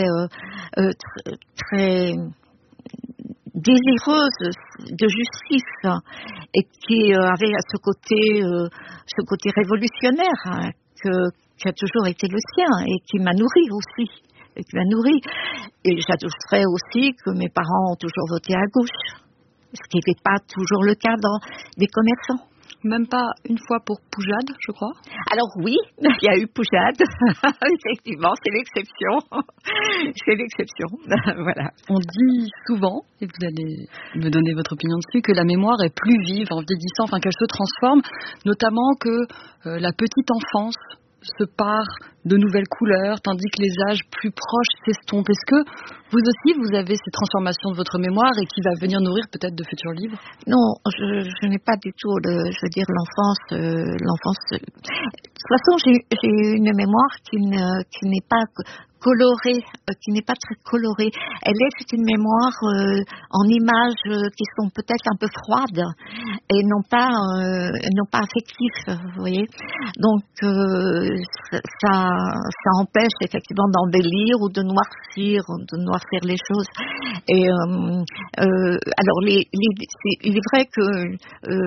Speaker 16: très désireuse de justice et qui avait ce côté révolutionnaire qui a toujours été le sien et qui m'a nourri aussi. Et j'ajouterais aussi que mes parents ont toujours voté à gauche, ce qui n'était pas toujours le cas dans des commerçants.
Speaker 10: Même pas une fois pour Poujade, je crois.
Speaker 16: Alors oui, il y a eu Poujade. Effectivement, c'est l'exception. Voilà.
Speaker 10: On dit souvent, et vous allez me donner votre opinion dessus, que la mémoire est plus vive en vieillissant, qu'elle se transforme, notamment que la petite enfance se pare de nouvelles couleurs, tandis que les âges plus proches s'estompent. Est-ce que vous aussi, vous avez ces transformations de votre mémoire et qui va venir nourrir peut-être de futurs livres?
Speaker 16: Non, je n'ai pas du tout, l'enfance. De toute façon, j'ai une mémoire qui n'est pas colorée, qui n'est pas très colorée. C'est une mémoire en images qui sont peut-être un peu froides et non pas affectives, vous voyez. Donc ça empêche effectivement d'embellir ou de noircir les choses. Et alors il est vrai que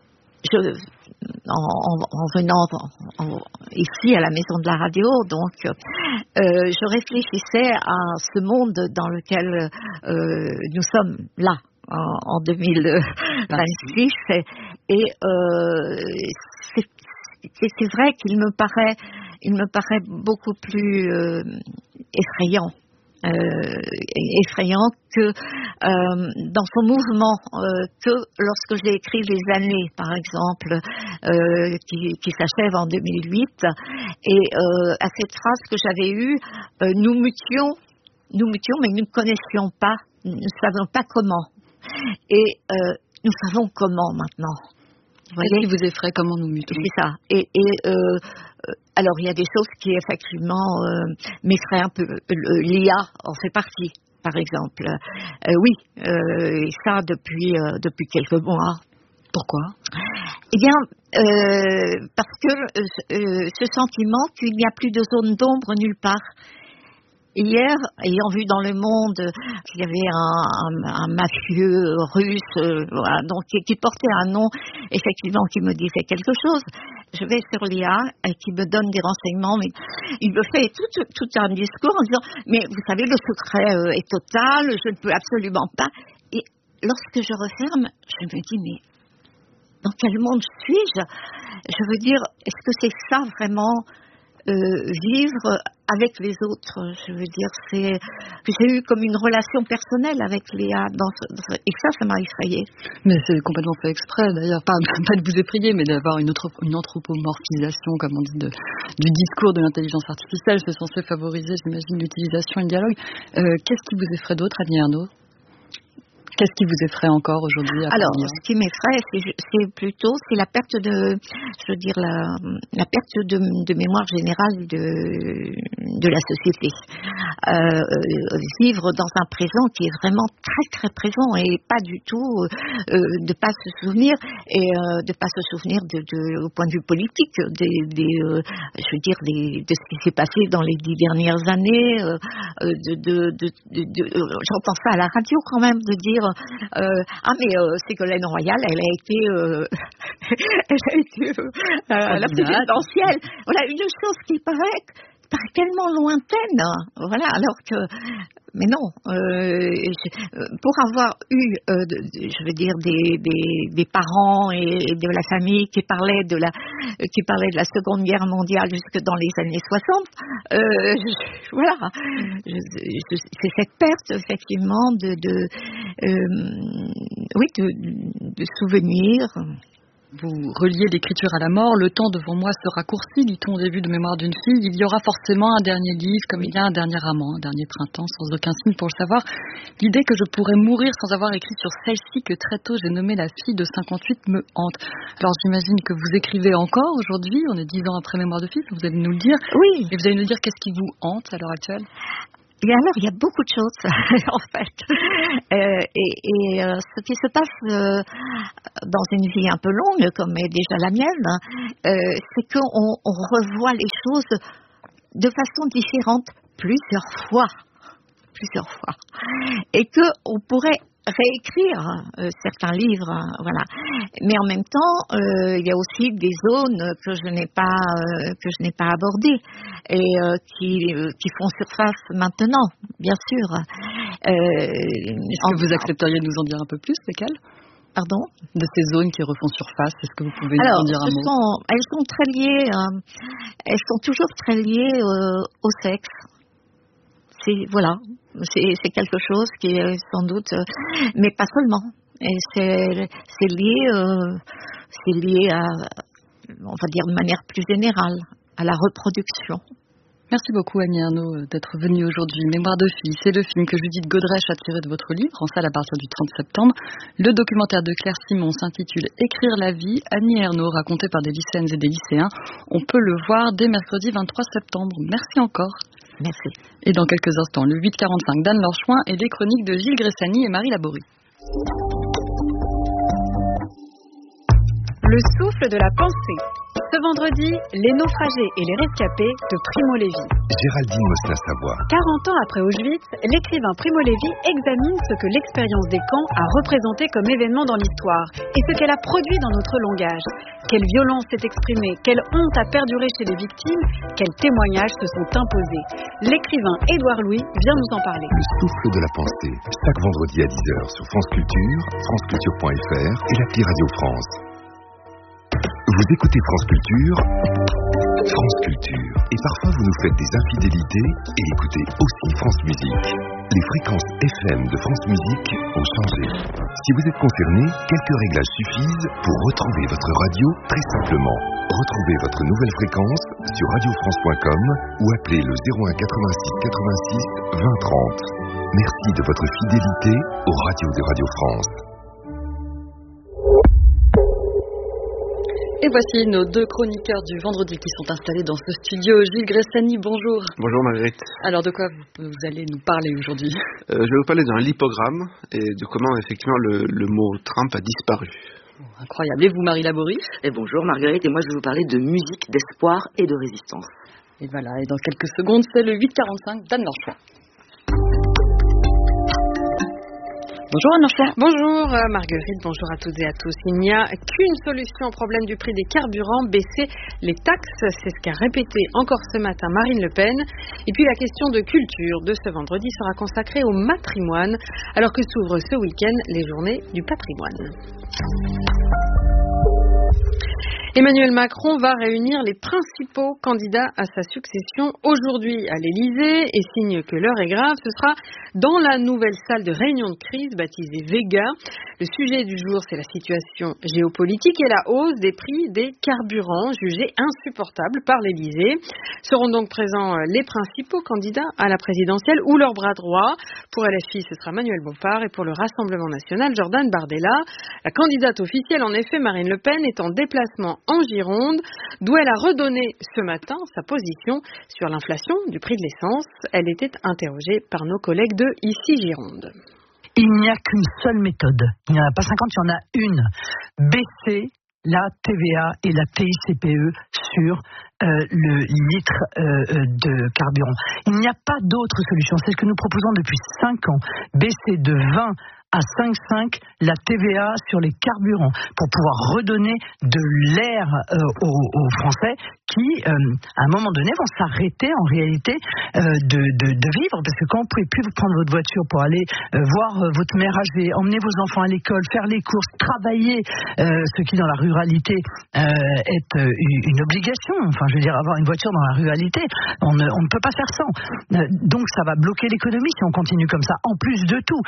Speaker 16: en venant ici à la maison de la radio, donc je réfléchissais à ce monde dans lequel nous sommes là en 2026 et c'est vrai qu'il me paraît beaucoup plus effrayant que dans son mouvement que lorsque j'ai écrit Les années, par exemple, qui s'achève en 2008, et à cette phrase que j'avais eue, nous mutions, mais nous ne connaissions pas, nous ne savions pas comment, et nous savons comment maintenant.
Speaker 10: Qu'est-ce qui vous effraie, comment nous mutons?
Speaker 16: C'est ça. Alors, il y a des choses qui, effectivement, m'effraient un peu. L'IA en fait partie, par exemple. Oui, et ça depuis quelques mois.
Speaker 10: Pourquoi?
Speaker 16: Eh bien, parce que ce sentiment qu'il n'y a plus de zone d'ombre nulle part. Hier, ayant vu dans Le Monde qu'il y avait un mafieux russe, voilà, donc qui portait un nom, effectivement, qui me disait quelque chose, je vais sur l'IA et qui me donne des renseignements, mais il me fait tout un discours en disant « mais vous savez, le secret est total, je ne peux absolument pas ». Et lorsque je referme, je me dis « mais dans quel monde suis-je » Je veux dire, est-ce que c'est ça vraiment vivre avec les autres, je veux dire, c'est que j'ai eu comme une relation personnelle avec Léa, et ça m'a effrayée.
Speaker 10: Mais c'est complètement fait exprès, d'ailleurs, pas de vous effrayer, mais d'avoir une anthropomorphisation, comme on dit, du discours de l'intelligence artificielle. C'est censé favoriser, j'imagine, l'utilisation et le dialogue. Qu'est-ce qui vous effraie d'autre, Annie Ernaux? Qu'est-ce qui vous effraie encore aujourd'hui?
Speaker 16: Alors, ce qui m'effraie, c'est la perte la perte de mémoire générale de la société. Vivre dans un présent qui est vraiment très très présent et pas du tout de pas se souvenir au point de vue politique de ce qui s'est passé dans les 10 dernières années. J'entends ça à la radio quand même, de dire Ségolène Royal, elle a été à la présidentielle. Voilà, une chose qui paraît tellement lointaine. Voilà, alors que mais non, pour avoir eu, je veux dire, des parents et de la famille qui parlaient de la Seconde Guerre mondiale jusque dans les années 60, voilà, c'est cette perte effectivement de souvenirs.
Speaker 10: Vous reliez l'écriture à la mort, le temps devant moi se raccourcit, dit-on au début de Mémoire d'une fille. Il y aura forcément un dernier livre, comme il y a un dernier amant, un dernier printemps, sans aucun signe pour le savoir. L'idée que je pourrais mourir sans avoir écrit sur celle-ci que très tôt j'ai nommée la fille de 58 me hante. Alors j'imagine que vous écrivez encore aujourd'hui, on est 10 ans après Mémoire de fille, vous allez nous le dire.
Speaker 16: Oui.
Speaker 10: Et vous allez nous dire qu'est-ce qui vous hante à l'heure actuelle?
Speaker 16: Et alors, il y a beaucoup de choses, en fait. Ce qui se passe dans une vie un peu longue, comme est déjà la mienne, c'est qu'on revoit les choses de façon différente plusieurs fois. Et qu'on pourrait réécrire certains livres, voilà. Mais en même temps, il y a aussi des zones que je n'ai pas abordées et qui font surface maintenant, bien sûr.
Speaker 10: Est-ce que vous accepteriez de nous en dire un peu plus, lesquelles?
Speaker 16: Pardon?
Speaker 10: De ces zones qui refont surface, est-ce que vous pouvez nous en dire un mot?
Speaker 16: Elles sont très liées, elles sont toujours très liées au sexe. C'est quelque chose qui est sans doute, mais pas seulement. Et c'est lié à, on va dire de manière plus générale, à la reproduction.
Speaker 10: Merci beaucoup Annie Ernaux d'être venue aujourd'hui. Mémoire de fille, c'est le film que Judith Godrèche a tiré de votre livre, en salle à partir du 30 septembre. Le documentaire de Claire Simon s'intitule Écrire la vie, Annie Ernaux, raconté par des lycéennes et des lycéens. On peut le voir dès mercredi 23 septembre. Merci encore.
Speaker 16: Merci.
Speaker 10: Et dans quelques instants, le 8h45 d'Anne Lorchouin et les chroniques de Gilles Gressani et Marie Laborie.
Speaker 1: Le souffle de la pensée. Ce vendredi, les naufragés et les rescapés de Primo Levi.
Speaker 13: Géraldine Mosna-Savoie.
Speaker 1: 40 ans après Auschwitz, l'écrivain Primo Levi examine ce que l'expérience des camps a représenté comme événement dans l'histoire et ce qu'elle a produit dans notre langage. Quelle violence s'est exprimée, quelle honte a perduré chez les victimes, quels témoignages se sont imposés. L'écrivain Édouard Louis vient nous en parler.
Speaker 13: Le souffle de la pensée, chaque vendredi à 10h sur France Culture, franceculture.fr et l'appli Radio France. Vous écoutez France Culture, et parfois vous nous faites des infidélités et écoutez aussi France Musique. Les fréquences FM de France Musique ont changé. Si vous êtes concerné, quelques réglages suffisent pour retrouver votre radio très simplement. Retrouvez votre nouvelle fréquence sur radiofrance.com ou appelez le 01 86 86 20 30. Merci de votre fidélité aux radios de Radio France.
Speaker 10: Et voici nos deux chroniqueurs du vendredi qui sont installés dans ce studio. Gilles Gressani, bonjour.
Speaker 20: Bonjour Marguerite.
Speaker 10: Alors de quoi vous allez nous parler aujourd'hui?
Speaker 20: Je vais vous parler d'un lipogramme et de comment effectivement le mot Trump a disparu.
Speaker 10: Incroyable. Et vous Marie Laborie?
Speaker 21: Et bonjour Marguerite, et moi je vais vous parler de musique, d'espoir et de résistance.
Speaker 10: Et voilà, et dans quelques secondes c'est le 8h45 d'Anne Lorchouin. Bonjour Anne.
Speaker 22: Bonjour Marguerite, bonjour à toutes et à tous. Il n'y a qu'une solution au problème du prix des carburants, baisser les taxes. C'est ce qu'a répété encore ce matin Marine Le Pen. Et puis la question de culture de ce vendredi sera consacrée au matrimoine, alors que s'ouvrent ce week-end les journées du patrimoine. Emmanuel Macron va réunir les principaux candidats à sa succession aujourd'hui à l'Élysée et signe que l'heure est grave, ce sera dans la nouvelle salle de réunion de crise baptisée Vega. Le sujet du jour, c'est la situation géopolitique et la hausse des prix des carburants jugés insupportables par l'Élysée. Seront donc présents les principaux candidats à la présidentielle ou leur bras droit. Pour LFI, ce sera Manuel Bompard et pour le Rassemblement national, Jordan Bardella. La candidate officielle, en effet, Marine Le Pen, est en déplacement en Gironde, d'où elle a redonné ce matin sa position sur l'inflation du prix de l'essence. Elle était interrogée par nos collègues de Ici Gironde.
Speaker 23: Il n'y a qu'une seule méthode. Il n'y en a pas 50, il y en a une. Baisser la TVA et la TICPE sur le litre de carburant. Il n'y a pas d'autre solution. C'est ce que nous proposons depuis 5 ans. Baisser de 20 à 5,5 la TVA sur les carburants pour pouvoir redonner de l'air aux Français qui, à un moment donné, vont s'arrêter en réalité de vivre, parce que quand vous ne pouvez plus prendre votre voiture pour aller voir votre mère âgée, emmener vos enfants à l'école, faire les courses, travailler, ce qui dans la ruralité est une obligation. Enfin, je veux dire, avoir une voiture dans la ruralité, on ne peut pas faire sans. Donc ça va bloquer l'économie si on continue comme ça. En plus de tout,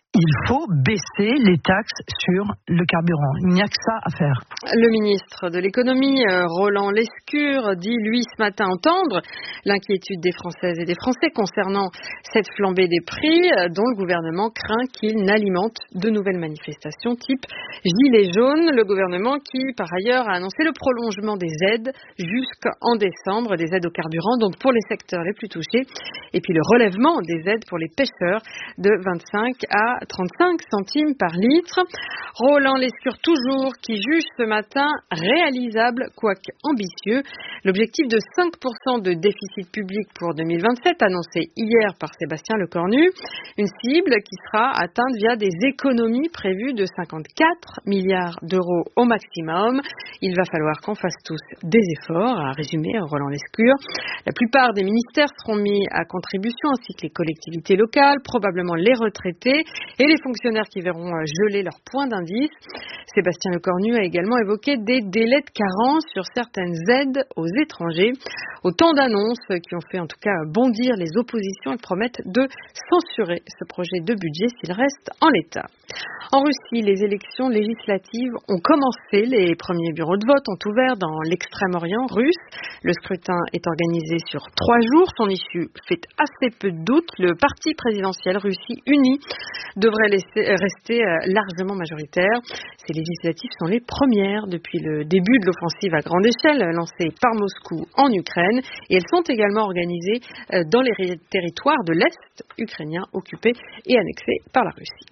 Speaker 23: il faut baisser les taxes sur le carburant. Il n'y a que ça à faire.
Speaker 22: Le ministre de l'économie, Roland Lescure, dit lui ce matin entendre l'inquiétude des Françaises et des Français concernant cette flambée des prix dont le gouvernement craint qu'il n'alimente de nouvelles manifestations type Gilets jaunes. Le gouvernement qui, par ailleurs, a annoncé le prolongement des aides jusqu'en décembre, des aides au carburant, donc pour les secteurs les plus touchés, et puis le relèvement des aides pour les pêcheurs de 25 à 35 centimes par litre. Roland Lescure toujours qui juge ce matin réalisable, quoique ambitieux, l'objectif de 5% de déficit public pour 2027 annoncé hier par Sébastien Lecornu, une cible qui sera atteinte via des économies prévues de 54 milliards d'euros au maximum. Il va falloir qu'on fasse tous des efforts, a résumé Roland Lescure. La plupart des ministères seront mis à contribution ainsi que les collectivités locales, probablement les retraités et les fonctionnaires qui verront geler leur point d'indice. Sébastien Lecornu a également évoqué des délais de carence sur certaines aides aux étrangers. Autant d'annonces qui ont fait en tout cas bondir les oppositions et promettent de censurer ce projet de budget s'il reste en l'état. En Russie, les élections législatives ont commencé. Les premiers bureaux de vote ont ouvert dans l'extrême-orient russe. Le scrutin est organisé sur 3 jours. Son issue fait assez peu de doute. Le parti présidentiel Russie Unie devrait rester largement majoritaire. Ces législatives sont les premières depuis le début de l'offensive à grande échelle lancée par Moscou en Ukraine. Et elles sont également organisées dans les territoires de l'Est ukrainien occupés et annexés par la Russie.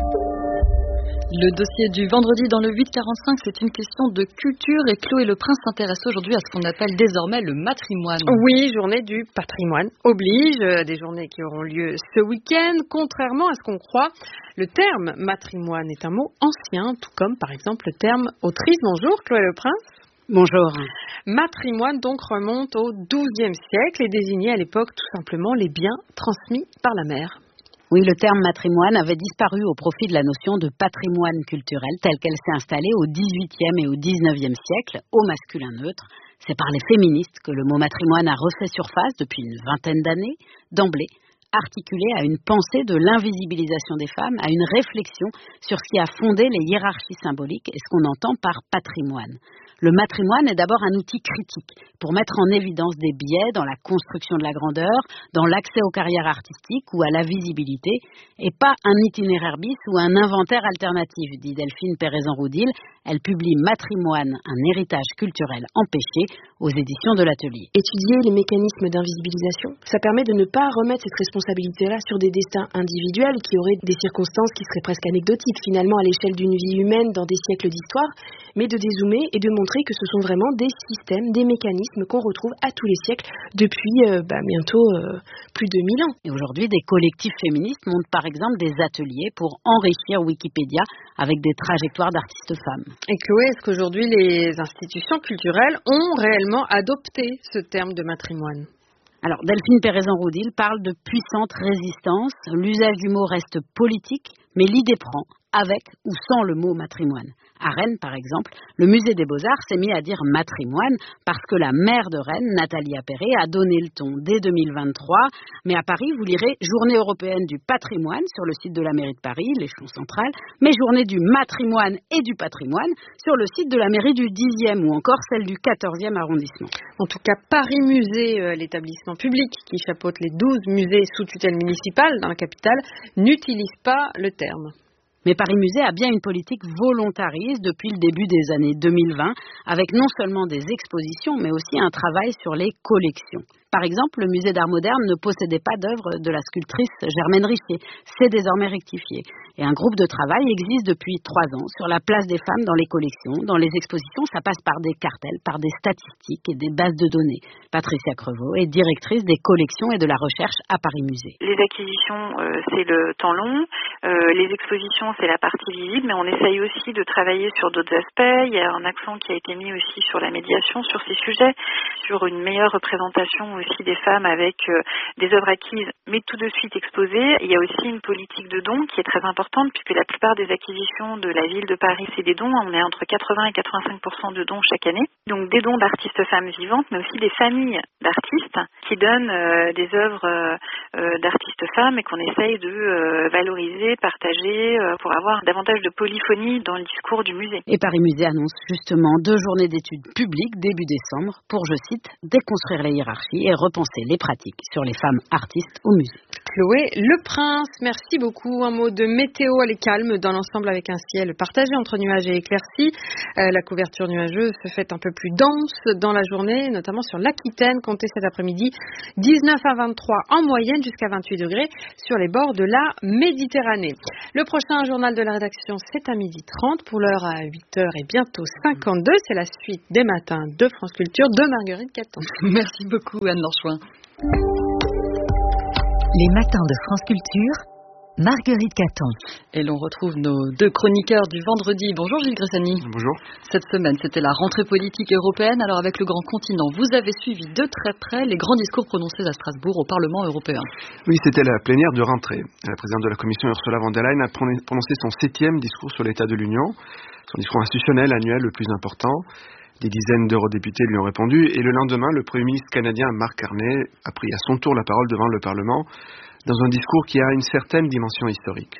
Speaker 10: Le dossier du vendredi dans le 8-45, c'est une question de culture et Chloé Le Prince s'intéresse aujourd'hui à ce qu'on appelle désormais le matrimoine.
Speaker 22: Oui, journée du patrimoine oblige, des journées qui auront lieu ce week-end. Contrairement à ce qu'on croit, le terme matrimoine est un mot ancien, tout comme par exemple le terme autrice. Bonjour Chloé Le Prince.
Speaker 5: Bonjour.
Speaker 22: Matrimoine donc remonte au XIIe siècle et désignait à l'époque tout simplement les biens transmis par la mère.
Speaker 5: Oui, le terme matrimoine avait disparu au profit de la notion de patrimoine culturel telle qu'elle s'est installée au XVIIIe et au XIXe siècle, au masculin neutre. C'est par les féministes que le mot matrimoine a refait surface depuis une vingtaine d'années, d'emblée articulé à une pensée de l'invisibilisation des femmes, à une réflexion sur ce qui a fondé les hiérarchies symboliques et ce qu'on entend par patrimoine. Le matrimoine est d'abord un outil critique pour mettre en évidence des biais dans la construction de la grandeur, dans l'accès aux carrières artistiques ou à la visibilité, et pas un itinéraire bis ou un inventaire alternatif, dit Delphine Péraison-Roudil. Elle publie Matrimoine, un héritage culturel empêché aux éditions de l'Atelier.
Speaker 6: Étudier les mécanismes d'invisibilisation, ça permet de ne pas remettre cette responsabilité-là sur des destins individuels qui auraient des circonstances qui seraient presque anecdotiques finalement à l'échelle d'une vie humaine dans des siècles d'histoire, mais de dézoomer et de montrer que ce sont vraiment des systèmes, des mécanismes qu'on retrouve à tous les siècles depuis bientôt plus de 1000 ans.
Speaker 5: Et aujourd'hui, des collectifs féministes montent par exemple des ateliers pour enrichir Wikipédia avec des trajectoires d'artistes femmes.
Speaker 22: Et Chloé, est-ce qu'aujourd'hui les institutions culturelles ont réellement adopté ce terme de matrimoine ?
Speaker 5: Alors, Delphine Péraison-Roudil parle de puissante résistance. L'usage du mot reste politique, mais l'idée prend avec ou sans le mot matrimoine. À Rennes, par exemple, le musée des Beaux-Arts s'est mis à dire matrimoine parce que la maire de Rennes, Nathalie Appéré, a donné le ton dès 2023. Mais à Paris, vous lirez Journée européenne du patrimoine sur le site de la mairie de Paris, l'échelon central, mais Journée du matrimoine et du patrimoine sur le site de la mairie du 10e ou encore celle du 14e arrondissement.
Speaker 22: En tout cas, Paris Musée, l'établissement public qui chapeaute les 12 musées sous tutelle municipale dans la capitale, n'utilise pas le terme.
Speaker 5: Mais Paris Musée a bien une politique volontariste depuis le début des années 2020, avec non seulement des expositions, mais aussi un travail sur les collections. Par exemple, le musée d'art moderne ne possédait pas d'œuvre de la sculptrice Germaine Richier. C'est désormais rectifié. Et un groupe de travail existe depuis 3 ans sur la place des femmes dans les collections. Dans les expositions, ça passe par des cartels, par des statistiques et des bases de données. Patricia Crevaux est directrice des collections et de la recherche à Paris Musée.
Speaker 7: Les acquisitions, c'est le temps long. Les expositions, c'est la partie visible, mais on essaye aussi de travailler sur d'autres aspects. Il y a un accent qui a été mis aussi sur la médiation, sur ces sujets, sur une meilleure représentation aussi des femmes avec des œuvres acquises, mais tout de suite exposées. Il y a aussi une politique de dons qui est très importante, puisque la plupart des acquisitions de la ville de Paris, c'est des dons. On est entre 80 et 85% de dons chaque année. Donc des dons d'artistes femmes vivantes, mais aussi des familles d'artistes qui donnent des œuvres d'artistes femmes et qu'on essaye de valoriser, partager pour avoir davantage de polyphonie dans le discours du musée.
Speaker 5: Et Paris Musée annonce justement 2 journées d'études publiques début décembre pour, je cite, déconstruire les hiérarchies et repenser les pratiques sur les femmes artistes au musée.
Speaker 22: Chloé Leprince, merci beaucoup. Un mot de météo, elle est calme dans l'ensemble avec un ciel partagé entre nuages et éclaircies. La couverture nuageuse se fait un peu plus dense dans la journée, notamment sur l'Aquitaine. Comptez cet après-midi 19 à 23 en moyenne jusqu'à 28 degrés sur les bords de la Méditerranée. Le prochain journal de la rédaction, c'est à 12h30. Pour l'heure à 8h et bientôt 52. C'est la suite des matins de France Culture de Marguerite Caton.
Speaker 10: Merci beaucoup Anne Lanchouin.
Speaker 15: Les matins de France Culture, Marguerite Caton.
Speaker 10: Et l'on retrouve nos 2 chroniqueurs du vendredi. Bonjour Gilles Gressani.
Speaker 20: Bonjour.
Speaker 10: Cette semaine, c'était la rentrée politique européenne. Alors avec le grand continent, vous avez suivi de très près les grands discours prononcés à Strasbourg au Parlement européen.
Speaker 20: Oui, c'était la plénière de rentrée. La présidente de la Commission, Ursula von der Leyen, a prononcé son 7e discours sur l'état de l'Union, son discours institutionnel annuel le plus important. Des dizaines d'eurodéputés lui ont répondu et le lendemain, le Premier ministre canadien Mark Carney a pris à son tour la parole devant le Parlement dans un discours qui a une certaine dimension historique.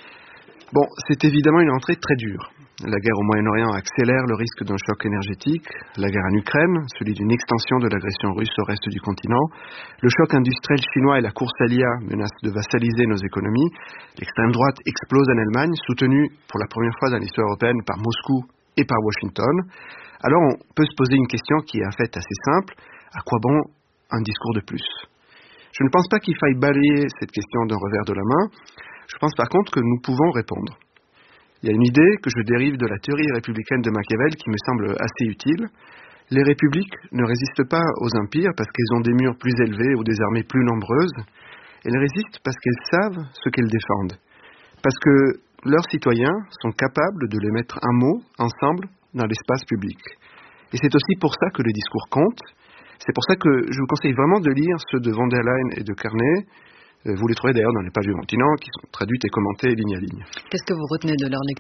Speaker 20: Bon, c'est évidemment une entrée très dure. La guerre au Moyen-Orient accélère le risque d'un choc énergétique, la guerre en Ukraine, celui d'une extension de l'agression russe au reste du continent, le choc industriel chinois et la course à l'IA menacent de vassaliser nos économies, l'extrême droite explose en Allemagne, soutenue pour la première fois dans l'histoire européenne par Moscou et par Washington. Alors on peut se poser une question qui est en fait assez simple. À quoi bon un discours de plus ? Je ne pense pas qu'il faille balayer cette question d'un revers de la main. Je pense par contre que nous pouvons répondre. Il y a une idée que je dérive de la théorie républicaine de Machiavel qui me semble assez utile. Les républiques ne résistent pas aux empires parce qu'elles ont des murs plus élevés ou des armées plus nombreuses. Elles résistent parce qu'elles savent ce qu'elles défendent. Parce que leurs citoyens sont capables de les mettre un mot ensemble dans l'espace public. Et c'est aussi pour ça que le discours compte. C'est pour ça que je vous conseille vraiment de lire ceux de von der Leyen et de Carney. Vous les trouvez d'ailleurs dans les pages du continent qui sont traduites et commentées ligne à ligne.
Speaker 10: Qu'est-ce que vous retenez de leur lecture ?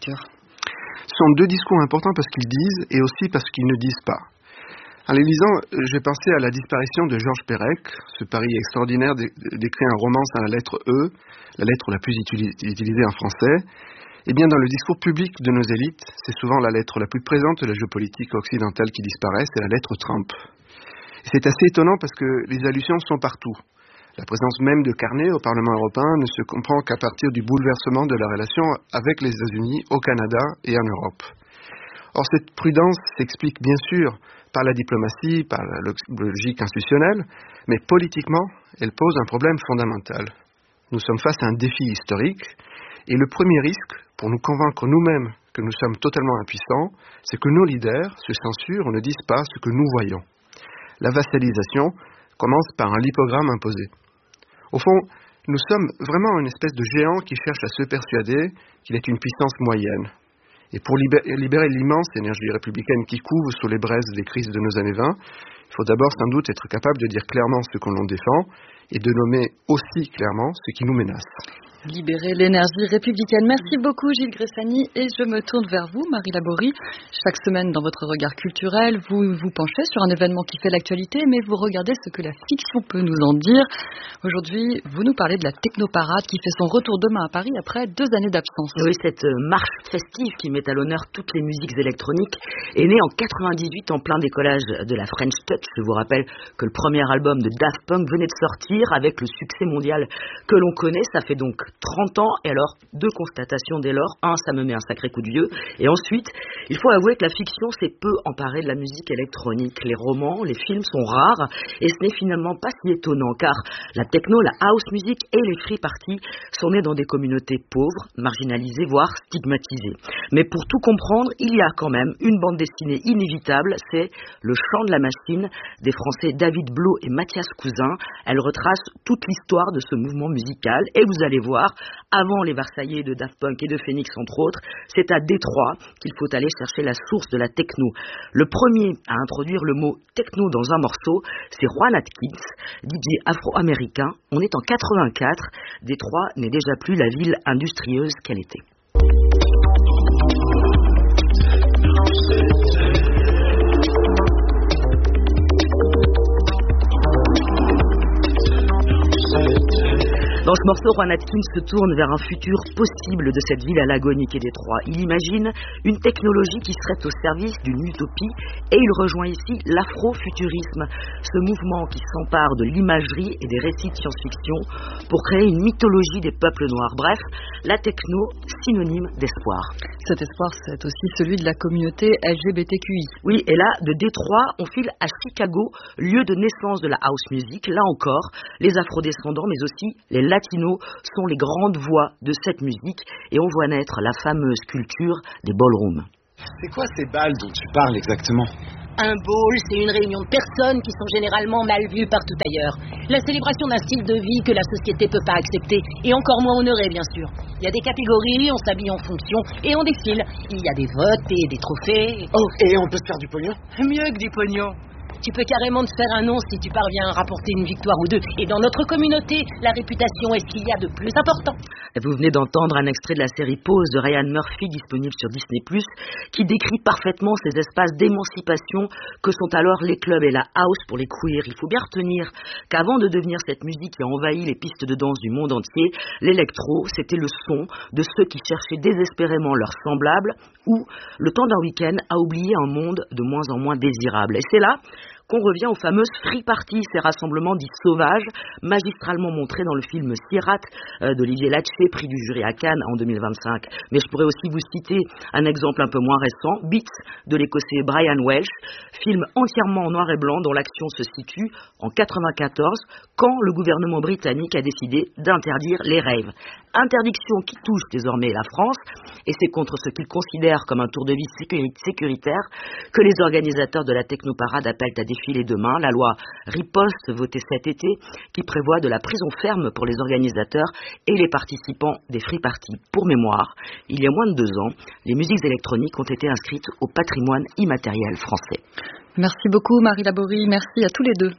Speaker 20: Ce sont 2 discours importants parce qu'ils disent et aussi parce qu'ils ne disent pas. En les lisant, j'ai pensé à la disparition de Georges Perec, ce pari extraordinaire d'écrire un roman sans la lettre E, la lettre la plus utilisée en français. Eh bien, dans le discours public de nos élites, c'est souvent la lettre la plus présente de la géopolitique occidentale qui disparaît, c'est la lettre Trump. Et c'est assez étonnant parce que les allusions sont partout. La présence même de Carney au Parlement européen ne se comprend qu'à partir du bouleversement de la relation avec les États-Unis au Canada et en Europe. Or, cette prudence s'explique bien sûr par la diplomatie, par la logique institutionnelle, mais politiquement, elle pose un problème fondamental. Nous sommes face à un défi historique, et le premier risque, pour nous convaincre nous-mêmes que nous sommes totalement impuissants, c'est que nos leaders se censurent ou ne disent pas ce que nous voyons. La vassalisation commence par un lipogramme imposé. Au fond, nous sommes vraiment une espèce de géant qui cherche à se persuader qu'il est une puissance moyenne. Et pour libérer l'immense énergie républicaine qui couve sous les braises des crises de nos années 20, il faut d'abord sans doute être capable de dire clairement ce qu'on défend et de nommer aussi clairement ce qui nous menace.
Speaker 10: Libérer l'énergie républicaine. Merci beaucoup Gilles Gressani et je me tourne vers vous Marie Laborie. Chaque semaine dans votre regard culturel, vous vous penchez sur un événement qui fait l'actualité mais vous regardez ce que la fiction peut nous en dire. Aujourd'hui, vous nous parlez de la Technoparade qui fait son retour demain à Paris après 2 années d'absence.
Speaker 21: Oui, cette marche festive qui met à l'honneur toutes les musiques électroniques est née en 98 en plein décollage de la French Touch. Je vous rappelle que le premier album de Daft Punk venait de sortir avec le succès mondial que l'on connaît. Ça fait donc 30 ans, et alors 2 constatations dès lors. 1, ça me met un sacré coup de vieux, et ensuite, il faut avouer que la fiction s'est peu emparée de la musique électronique. Les romans, les films sont rares, et ce n'est finalement pas si étonnant, car la techno, la house music et les free parties sont nés dans des communautés pauvres, marginalisées, voire stigmatisées. Mais pour tout comprendre, il y a quand même une bande dessinée inévitable, c'est Le Chant de la Machine, des Français David Blo et Mathias Cousin. Elle retrace toute l'histoire de ce mouvement musical, et vous allez voir, l'histoire, avant les Versaillais de Daft Punk et de Phoenix entre autres, c'est à Détroit qu'il faut aller chercher la source de la techno. Le premier à introduire le mot techno dans un morceau, c'est Juan Atkins, DJ afro-américain. On est en 84, Détroit n'est déjà plus la ville industrieuse qu'elle était. Dans ce morceau, Juan Atkins se tourne vers un futur possible de cette ville à l'agonie qu'est Détroit. Il imagine une technologie qui serait au service d'une utopie et il rejoint ici l'afrofuturisme, ce mouvement qui s'empare de l'imagerie et des récits de science-fiction pour créer une mythologie des peuples noirs. Bref, la techno, synonyme d'espoir.
Speaker 10: Cet espoir, c'est aussi celui de la communauté LGBTQI.
Speaker 21: Oui, et là, de Détroit, on file à Chicago, lieu de naissance de la house music. Là encore, les afrodescendants, mais aussi les latinos sont les grandes voix de cette musique et on voit naître la fameuse culture des ballrooms.
Speaker 2: C'est quoi ces balles dont tu parles exactement ?
Speaker 3: Un ball, c'est une réunion de personnes qui sont généralement mal vues partout ailleurs. La célébration d'un style de vie que la société peut pas accepter, et encore moins honorer, bien sûr. Il y a des catégories, on s'habille en fonction, et on défile. Il y a des votes et des trophées.
Speaker 2: Oh, et on peut se faire du pognon ?
Speaker 3: Mieux que du pognon. Tu peux carrément te faire un nom si tu parviens à rapporter une victoire ou deux. Et dans notre communauté, la réputation est ce qu'il y a de plus important.
Speaker 21: Vous venez d'entendre un extrait de la série Pause de Ryan Murphy, disponible sur Disney+, qui décrit parfaitement ces espaces d'émancipation que sont alors les clubs et la house pour les queers. Il faut bien retenir qu'avant de devenir cette musique qui a envahi les pistes de danse du monde entier, l'électro, c'était le son de ceux qui cherchaient désespérément leurs semblables ou, le temps d'un week-end, à oublier un monde de moins en moins désirable. Et c'est là qu'on revient aux fameuses free parties, ces rassemblements dits sauvages, magistralement montrés dans le film Sirat d'Olivier Lachet, prix du jury à Cannes en 2025. Mais je pourrais aussi vous citer un exemple un peu moins récent, Beats de l'écossais Brian Welsh, film entièrement en noir et blanc dont l'action se situe en 1994, quand le gouvernement britannique a décidé d'interdire les raves. Interdiction qui touche désormais la France, et c'est contre ce qu'ils considèrent comme un tour de vie sécuritaire que les organisateurs de la technoparade appellent à défiler demain la loi Riposte votée cet été qui prévoit de la prison ferme pour les organisateurs et les participants des free parties. Pour mémoire, il y a moins de 2 ans, les musiques électroniques ont été inscrites au patrimoine immatériel français.
Speaker 10: Merci beaucoup Marie Laborie, merci à tous les deux.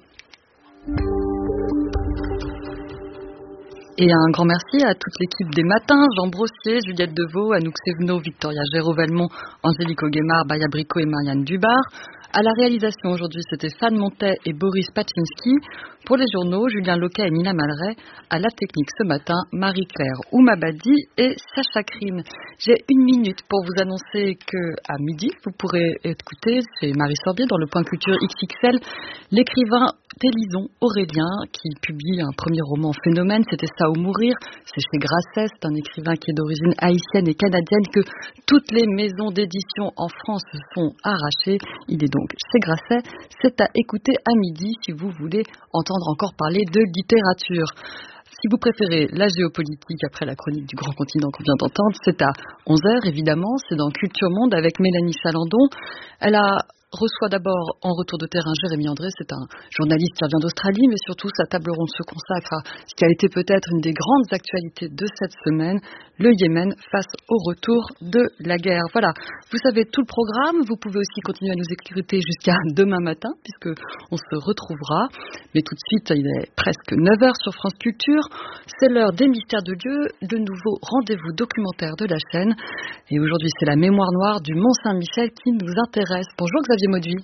Speaker 10: Et un grand merci à toute l'équipe des matins, Jean Brossier, Juliette Deveau, Anouk Sévenot, Victoria Géraud-Valmont, Angélique Auguemard, Baya Bricot et Marianne Dubar. À la réalisation aujourd'hui, c'était Fan Montet et Boris Pachinski. Pour les journaux, Julien Loquet et Nina Malray. À la technique ce matin, Marie-Claire Oumabadi et Sacha Krine. J'ai 1 minute pour vous annoncer qu'à midi, vous pourrez écouter, c'est Marie Sorbier dans le Point Culture XXL, l'écrivain Télison Aurélien qui publie un premier roman phénomène, c'était Ça ou mourir, c'est chez Grasset, c'est un écrivain qui est d'origine haïtienne et canadienne que toutes les maisons d'édition en France se sont arrachées. Il est donc chez Grasset, c'est à écouter à midi si vous voulez entendre encore parler de littérature. Si vous préférez la géopolitique après la chronique du grand continent qu'on vient d'entendre, c'est à 11h évidemment, c'est dans Culture Monde avec Mélanie Chalandon. Elle reçoit d'abord en retour de terrain Jérémy André, c'est un journaliste qui revient d'Australie, mais surtout sa table ronde se consacre à ce qui a été peut-être une des grandes actualités de cette semaine, le Yémen face au retour de la guerre. Voilà, vous savez tout le programme, vous pouvez aussi continuer à nous écouter jusqu'à demain matin, puisque on se retrouvera, mais tout de suite, il est presque 9h sur France Culture, c'est l'heure des mystères de Dieu, le nouveau rendez-vous documentaire de la chaîne, et aujourd'hui c'est la mémoire noire du Mont Saint-Michel qui nous intéresse. Bonjour Xavier Mauduit.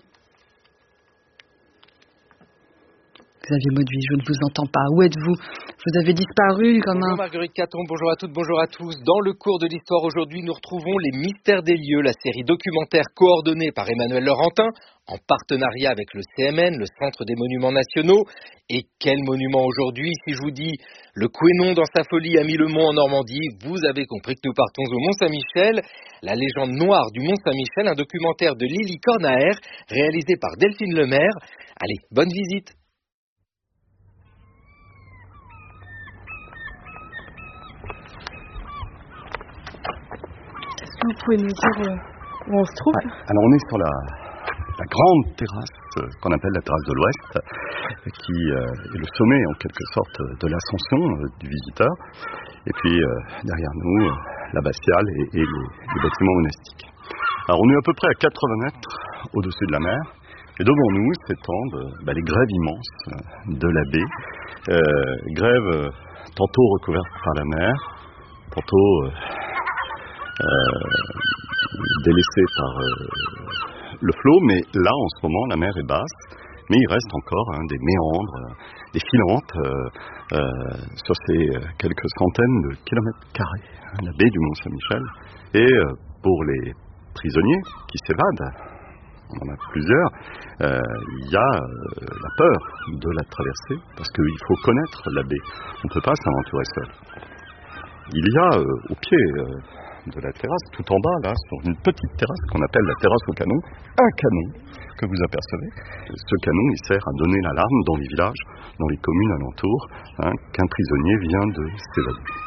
Speaker 10: Xavier Mauduit, je ne vous entends pas. Où êtes-vous ? Vous avez disparu comme
Speaker 4: Bonjour Marguerite Caton, bonjour à toutes, bonjour à tous. Dans le cours de l'histoire aujourd'hui, nous retrouvons Les Mystères des lieux, la série documentaire coordonnée par Emmanuel Laurentin, en partenariat avec le CMN, le Centre des Monuments Nationaux. Et quel monument aujourd'hui ? Si je vous dis le Quénon dans sa folie a mis le Mont en Normandie, vous avez compris que nous partons au Mont Saint-Michel. La légende noire du Mont Saint-Michel, un documentaire de Lily Cornaer, réalisé par Delphine Lemaire. Allez, bonne visite.
Speaker 24: Est-ce que vous pouvez nous dire où on se trouve ?
Speaker 25: Alors on est sur la grande terrasse
Speaker 9: terrasse qu'on appelle la terrasse de l'Ouest, qui est le sommet en quelque sorte de l'ascension du visiteur. Et puis derrière nous, l'abbatiale et les bâtiments monastiques. Alors on est à peu près à 80 mètres au-dessus de la mer, et devant nous s'étendent les grèves immenses de la baie, grèves tantôt recouvertes par la mer, tantôt délaissées par le flot, mais là en ce moment la mer est basse, mais il reste encore des méandres, des filantes sur ces quelques centaines de kilomètres carrés, la baie du Mont-Saint-Michel. Et pour les prisonniers qui s'évadent, on en a plusieurs, il y a la peur de la traversée, parce qu'il faut connaître la baie, on ne peut pas s'aventurer seul. Il y a au pied de la terrasse, tout en bas, là, sur une petite terrasse qu'on appelle la terrasse au canon, un canon que vous apercevez. Ce canon, il sert à donner l'alarme dans les villages, dans les communes alentours, qu'un prisonnier vient de s'évader.